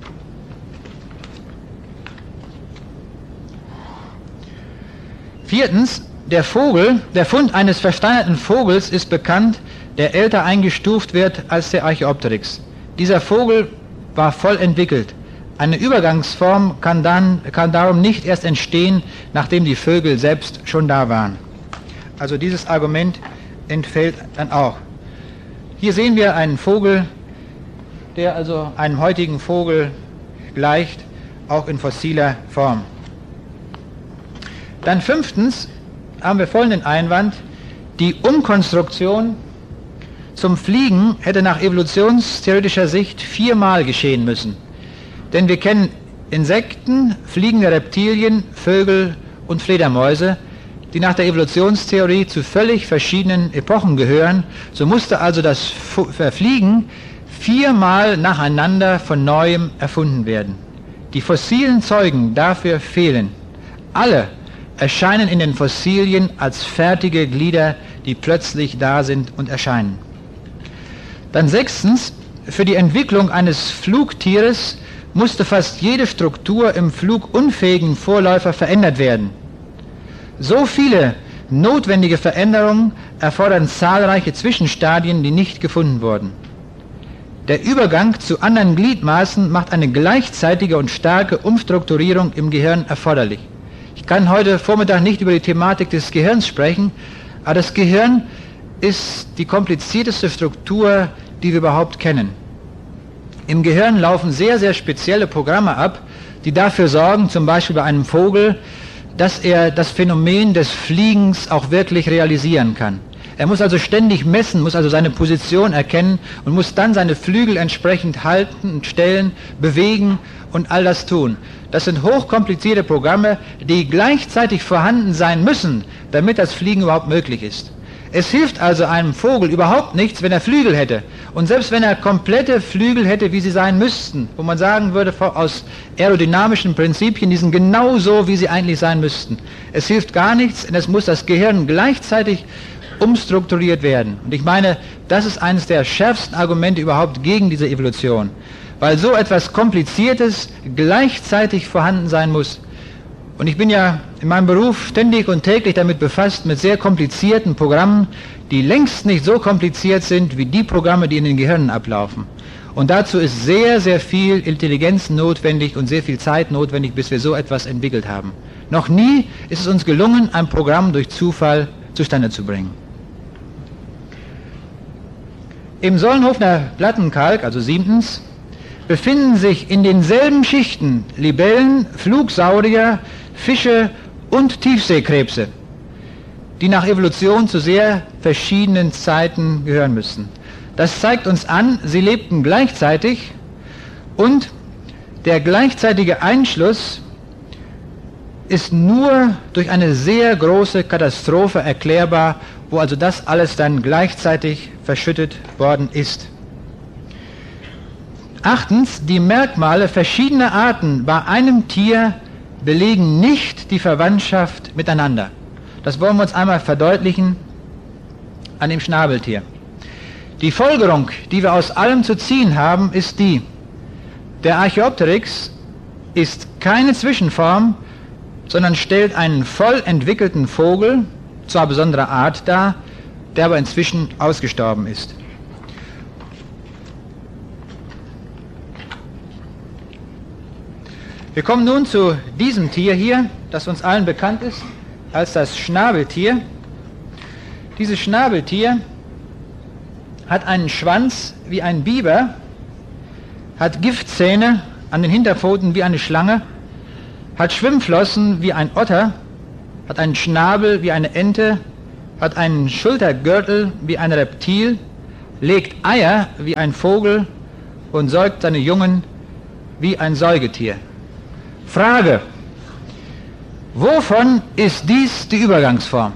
Viertens, der Fund eines versteinerten Vogels ist bekannt, der älter eingestuft wird als der Archaeopteryx. Dieser Vogel war voll entwickelt. Eine Übergangsform kann darum nicht erst entstehen, nachdem die Vögel selbst schon da waren. Also dieses Argument entfällt dann auch. Hier sehen wir einen Vogel, der also einem heutigen Vogel gleicht, auch in fossiler Form. Dann fünftens haben wir folgenden Einwand: Die Umkonstruktion zum Fliegen hätte nach evolutionstheoretischer Sicht 4-mal geschehen müssen. Denn wir kennen Insekten, fliegende Reptilien, Vögel und Fledermäuse, die nach der Evolutionstheorie zu völlig verschiedenen Epochen gehören. So musste also das Fliegen 4-mal nacheinander von Neuem erfunden werden. Die fossilen Zeugen dafür fehlen. Alle erscheinen in den Fossilien als fertige Glieder, die plötzlich da sind und erscheinen. Dann sechstens, für die Entwicklung eines Flugtieres musste fast jede Struktur im flugunfähigen Vorläufer verändert werden. So viele notwendige Veränderungen erfordern zahlreiche Zwischenstadien, die nicht gefunden wurden. Der Übergang zu anderen Gliedmaßen macht eine gleichzeitige und starke Umstrukturierung im Gehirn erforderlich. Ich kann heute Vormittag nicht über die Thematik des Gehirns sprechen, aber das Gehirn ist die komplizierteste Struktur, die wir überhaupt kennen. Im Gehirn laufen sehr, sehr spezielle Programme ab, die dafür sorgen, zum Beispiel bei einem Vogel, dass er das Phänomen des Fliegens auch wirklich realisieren kann. Er muss also ständig messen, muss also seine Position erkennen und muss dann seine Flügel entsprechend halten und stellen, bewegen und all das tun. Das sind hochkomplizierte Programme, die gleichzeitig vorhanden sein müssen, damit das Fliegen überhaupt möglich ist. Es hilft also einem Vogel überhaupt nichts, wenn er Flügel hätte. Und selbst wenn er komplette Flügel hätte, wie sie sein müssten, wo man sagen würde, aus aerodynamischen Prinzipien, die sind genau so, wie sie eigentlich sein müssten. Es hilft gar nichts, und es muss das Gehirn gleichzeitig umstrukturiert werden. Und ich meine, das ist eines der schärfsten Argumente überhaupt gegen diese Evolution. Weil so etwas Kompliziertes gleichzeitig vorhanden sein muss. Und ich bin ja in meinem Beruf ständig und täglich damit befasst, mit sehr komplizierten Programmen, die längst nicht so kompliziert sind wie die Programme, die in den Gehirnen ablaufen. Und dazu ist sehr, sehr viel Intelligenz notwendig und sehr viel Zeit notwendig, bis wir so etwas entwickelt haben. Noch nie ist es uns gelungen, ein Programm durch Zufall zustande zu bringen. Im Solnhofener Plattenkalk, also 7., befinden sich in denselben Schichten Libellen, Flugsaurier, Fische und Tiefseekrebse, die nach Evolution zu sehr verschiedenen Zeiten gehören müssen. Das zeigt uns an, sie lebten gleichzeitig und der gleichzeitige Einschluss ist nur durch eine sehr große Katastrophe erklärbar, wo also das alles dann gleichzeitig verschüttet worden ist. 8. Die Merkmale verschiedener Arten bei einem Tier belegen nicht die Verwandtschaft miteinander. Das wollen wir uns einmal verdeutlichen an dem Schnabeltier. Die Folgerung, die wir aus allem zu ziehen haben, ist die: Der Archaeopteryx ist keine Zwischenform, sondern stellt einen voll entwickelten Vogel, zwar besonderer Art dar, der aber inzwischen ausgestorben ist. Wir kommen nun zu diesem Tier hier, das uns allen bekannt ist als das Schnabeltier. Dieses Schnabeltier hat einen Schwanz wie ein Biber, hat Giftzähne an den Hinterpfoten wie eine Schlange, hat Schwimmflossen wie ein Otter, hat einen Schnabel wie eine Ente, hat einen Schultergürtel wie ein Reptil, legt Eier wie ein Vogel und säugt seine Jungen wie ein Säugetier. Frage: Wovon ist dies die Übergangsform?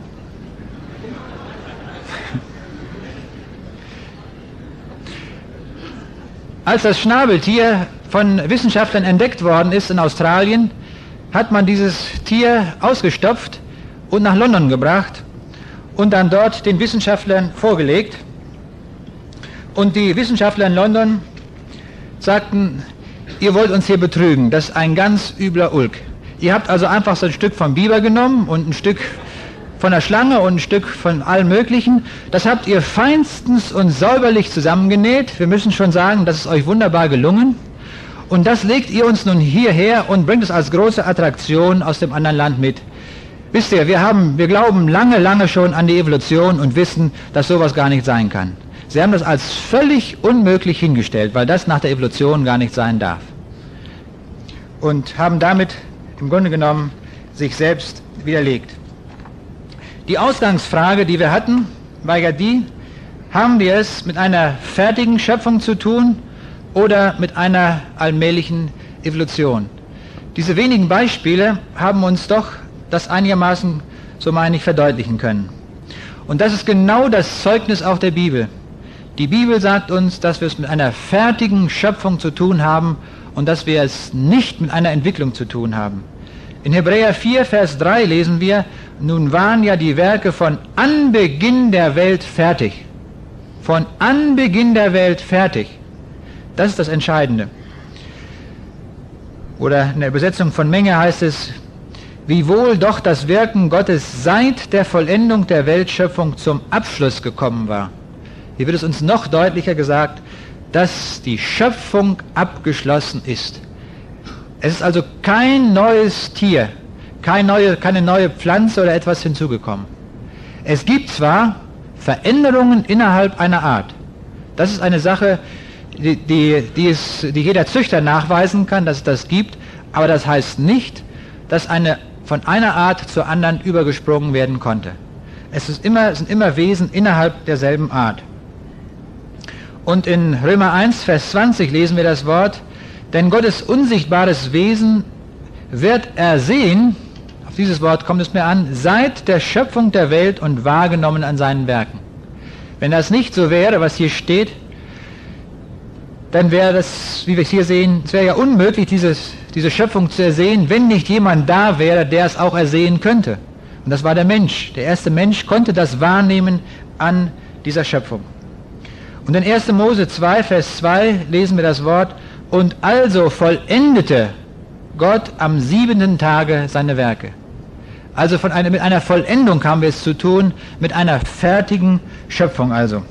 Als das Schnabeltier von Wissenschaftlern entdeckt worden ist in Australien, hat man dieses Tier ausgestopft und nach London gebracht und dann dort den Wissenschaftlern vorgelegt. Und die Wissenschaftler in London sagten: Ihr wollt uns hier betrügen, das ist ein ganz übler Ulk. Ihr habt also einfach so ein Stück vom Biber genommen und ein Stück von der Schlange und ein Stück von allem Möglichen. Das habt ihr feinstens und säuberlich zusammengenäht. Wir müssen schon sagen, das ist euch wunderbar gelungen. Und das legt ihr uns nun hierher und bringt es als große Attraktion aus dem anderen Land mit. Wisst ihr, wir glauben lange schon an die Evolution und wissen, dass sowas gar nicht sein kann. Sie haben das als völlig unmöglich hingestellt, weil das nach der Evolution gar nicht sein darf. Und haben damit im Grunde genommen sich selbst widerlegt. Die Ausgangsfrage, die wir hatten, war ja die: Haben wir es mit einer fertigen Schöpfung zu tun oder mit einer allmählichen Evolution? Diese wenigen Beispiele haben uns doch das einigermaßen, so meine ich, verdeutlichen können. Und das ist genau das Zeugnis auch der Bibel. Die Bibel sagt uns, dass wir es mit einer fertigen Schöpfung zu tun haben und dass wir es nicht mit einer Entwicklung zu tun haben. In Hebräer 4, Vers 3 lesen wir: Nun waren ja die Werke von Anbeginn der Welt fertig. Von Anbeginn der Welt fertig. Das ist das Entscheidende. Oder in der Übersetzung von Menge heißt es: Wiewohl doch das Wirken Gottes seit der Vollendung der Weltschöpfung zum Abschluss gekommen war. Hier wird es uns noch deutlicher gesagt, dass die Schöpfung abgeschlossen ist. Es ist also kein neues Tier, keine neue Pflanze oder etwas hinzugekommen. Es gibt zwar Veränderungen innerhalb einer Art. Das ist eine Sache, die jeder Züchter nachweisen kann, dass es das gibt, aber das heißt nicht, dass von einer Art zur anderen übergesprungen werden konnte. Es sind immer Wesen innerhalb derselben Art. Und in Römer 1, Vers 20 lesen wir das Wort: Denn Gottes unsichtbares Wesen wird ersehen, auf dieses Wort kommt es mir an, seit der Schöpfung der Welt und wahrgenommen an seinen Werken. Wenn das nicht so wäre, was hier steht, dann wäre das, wie wir es hier sehen, es wäre ja unmöglich, diese Schöpfung zu ersehen, wenn nicht jemand da wäre, der es auch ersehen könnte. Und das war der Mensch. Der erste Mensch konnte das wahrnehmen an dieser Schöpfung. Und in 1. Mose 2, Vers 2 lesen wir das Wort: Und also vollendete Gott am 7. Tage seine Werke. Also mit einer Vollendung haben wir es zu tun, mit einer fertigen Schöpfung also.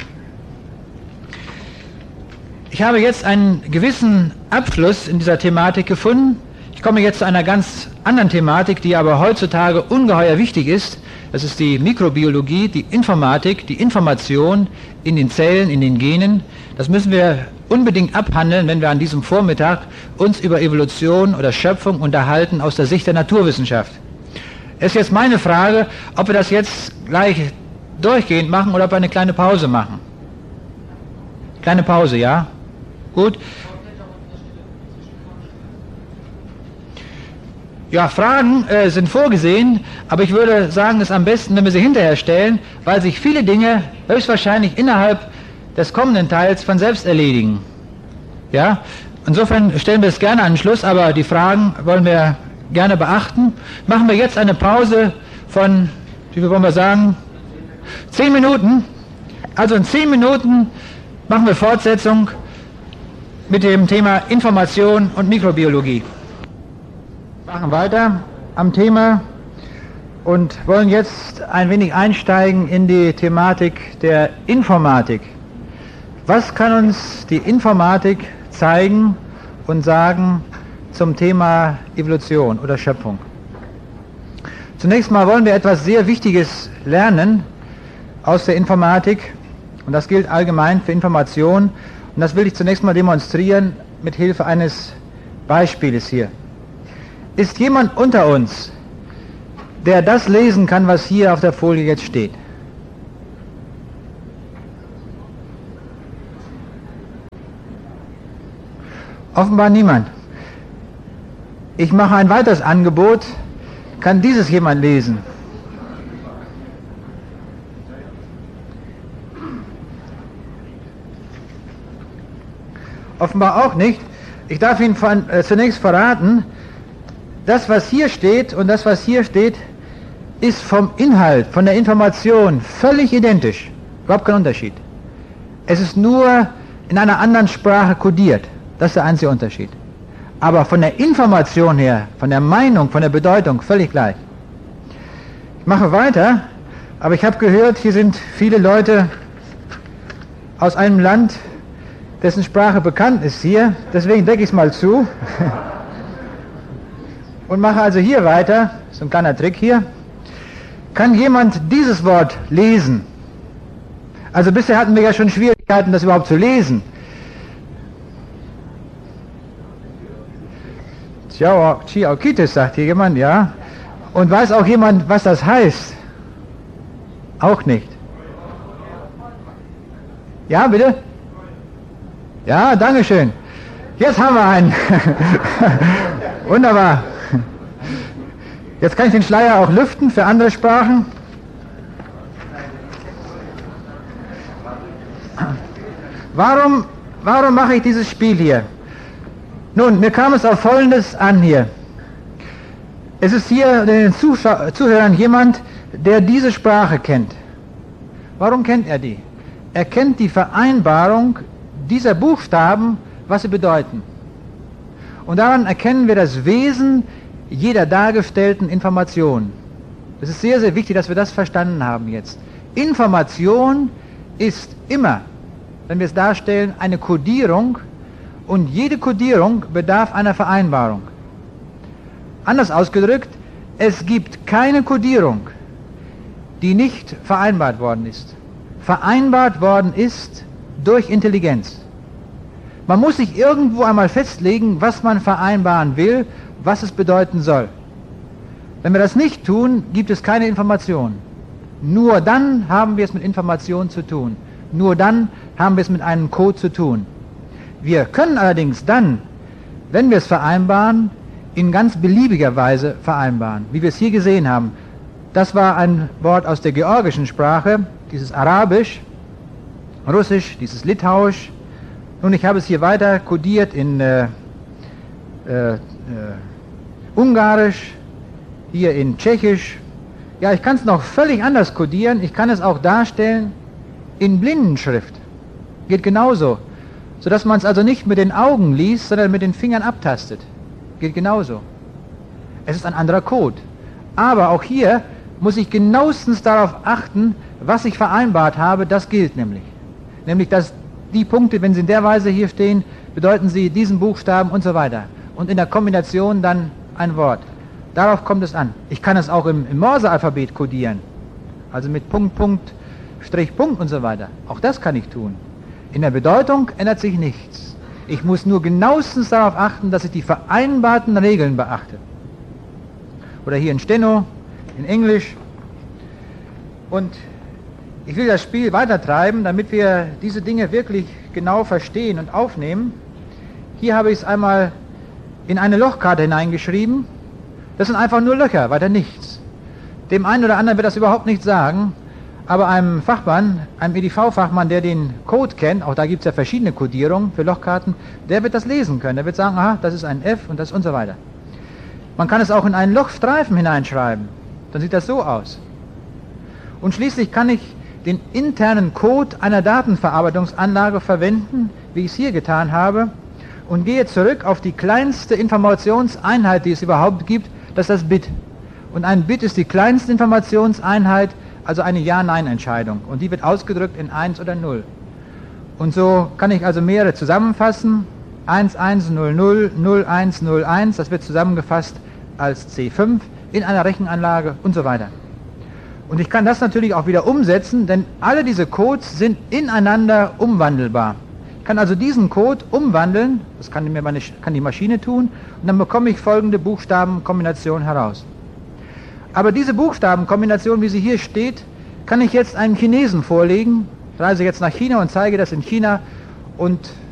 Ich habe jetzt einen gewissen Abschluss in dieser Thematik gefunden. Ich komme jetzt zu einer ganz anderen Thematik, die aber heutzutage ungeheuer wichtig ist. Das ist die Mikrobiologie, die Informatik, die Information in den Zellen, in den Genen. Das müssen wir unbedingt abhandeln, wenn wir an diesem Vormittag uns über Evolution oder Schöpfung unterhalten aus der Sicht der Naturwissenschaft. Es ist jetzt meine Frage, ob wir das jetzt gleich durchgehend machen oder ob wir eine kleine Pause machen. Kleine Pause, ja? Gut. Ja, Fragen sind vorgesehen, aber ich würde sagen, es ist am besten, wenn wir sie hinterher stellen, weil sich viele Dinge höchstwahrscheinlich innerhalb des kommenden Teils von selbst erledigen. Ja, insofern stellen wir es gerne an den Schluss, aber die Fragen wollen wir gerne beachten. Machen wir jetzt eine Pause von, wie viel wollen wir sagen, 10 Minuten. Also in 10 Minuten machen wir Fortsetzung mit dem Thema Information und Mikrobiologie. Wir machen weiter am Thema und wollen jetzt ein wenig einsteigen in die Thematik der Informatik. Was kann uns die Informatik zeigen und sagen zum Thema Evolution oder Schöpfung? Zunächst mal wollen wir etwas sehr Wichtiges lernen aus der Informatik. Und das gilt allgemein für Information. Und das will ich zunächst mal demonstrieren mit Hilfe eines Beispieles hier. Ist jemand unter uns, der das lesen kann, was hier auf der Folie jetzt steht? Offenbar niemand. Ich mache ein weiteres Angebot. Kann dieses jemand lesen? Offenbar auch nicht. Ich darf Ihnen zunächst verraten, das, was hier steht und das, was hier steht, ist vom Inhalt, von der Information völlig identisch. Überhaupt kein Unterschied. Es ist nur in einer anderen Sprache kodiert. Das ist der einzige Unterschied. Aber von der Information her, von der Meinung, von der Bedeutung völlig gleich. Ich mache weiter, aber ich habe gehört, hier sind viele Leute aus einem Land, dessen Sprache bekannt ist hier. Deswegen decke ich es mal zu. Und mache also hier weiter. So ein kleiner Trick hier. Kann jemand dieses Wort lesen? Also bisher hatten wir ja schon Schwierigkeiten, das überhaupt zu lesen. Chiaukitis, sagt hier jemand, ja. Und weiß auch jemand, was das heißt? Auch nicht. Ja, bitte? Ja, dankeschön. Jetzt haben wir einen. Wunderbar. Jetzt kann ich den Schleier auch lüften für andere Sprachen. Warum mache ich dieses Spiel hier? Nun, mir kam es auf Folgendes an hier. Es ist hier unter den Zuhörern jemand, der diese Sprache kennt. Warum kennt er die? Er kennt die Vereinbarung dieser Buchstaben, was sie bedeuten. Und daran erkennen wir das Wesen jeder dargestellten Information. Es ist sehr, sehr wichtig, dass wir das verstanden haben jetzt. Information ist immer, wenn wir es darstellen, eine Kodierung, und jede Kodierung bedarf einer Vereinbarung. Anders ausgedrückt, es gibt keine Kodierung, die nicht vereinbart worden ist. Vereinbart worden ist durch Intelligenz. Man muss sich irgendwo einmal festlegen, was man vereinbaren will, was es bedeuten soll. Wenn wir das nicht tun, gibt es keine Information. Nur dann haben wir es mit Information zu tun. Nur dann haben wir es mit einem Code zu tun. Wir können allerdings dann, wenn wir es vereinbaren, in ganz beliebiger Weise vereinbaren, wie wir es hier gesehen haben. Das war ein Wort aus der georgischen Sprache, dieses Arabisch, Russisch, dieses Litauisch. Nun, ich habe es hier weiter kodiert in Ungarisch, hier in Tschechisch. Ja, ich kann es noch völlig anders kodieren. Ich kann es auch darstellen in Blindenschrift. Geht genauso. Sodass man es also nicht mit den Augen liest, sondern mit den Fingern abtastet. Geht genauso. Es ist ein anderer Code. Aber auch hier muss ich genauestens darauf achten, was ich vereinbart habe, das gilt nämlich. Nämlich, dass die Punkte, wenn sie in der Weise hier stehen, bedeuten sie diesen Buchstaben und so weiter. Und in der Kombination dann ein Wort. Darauf kommt es an. Ich kann es auch im Morse-Alphabet kodieren. Also mit Punkt, Punkt, Strich, Punkt und so weiter. Auch das kann ich tun. In der Bedeutung ändert sich nichts. Ich muss nur genauestens darauf achten, dass ich die vereinbarten Regeln beachte. Oder hier in Steno, in Englisch. Und ich will das Spiel weitertreiben, damit wir diese Dinge wirklich genau verstehen und aufnehmen. Hier habe ich es einmal in eine Lochkarte hineingeschrieben. Das sind einfach nur Löcher, weiter nichts. Dem einen oder anderen wird das überhaupt nichts sagen, aber einem Fachmann, einem EDV-Fachmann, der den Code kennt, auch da gibt es ja verschiedene Codierungen für Lochkarten, der wird das lesen können. Der wird sagen, aha, das ist ein F und das und so weiter. Man kann es auch in einen Lochstreifen hineinschreiben. Dann sieht das so aus. Und schließlich kann ich den internen Code einer Datenverarbeitungsanlage verwenden, wie ich es hier getan habe, und gehe zurück auf die kleinste Informationseinheit, die es überhaupt gibt, das ist das Bit. Und ein Bit ist die kleinste Informationseinheit, also eine Ja-Nein-Entscheidung. Und die wird ausgedrückt in 1 oder 0. Und so kann ich also mehrere zusammenfassen. 1100, 0101, das wird zusammengefasst als C5 in einer Rechenanlage und so weiter. Und ich kann das natürlich auch wieder umsetzen, denn alle diese Codes sind ineinander umwandelbar. Ich kann also diesen Code umwandeln, das kann die Maschine tun, und dann bekomme ich folgende Buchstabenkombination heraus. Aber diese Buchstabenkombination, wie sie hier steht, kann ich jetzt einem Chinesen vorlegen. Ich reise jetzt nach China und zeige das in China und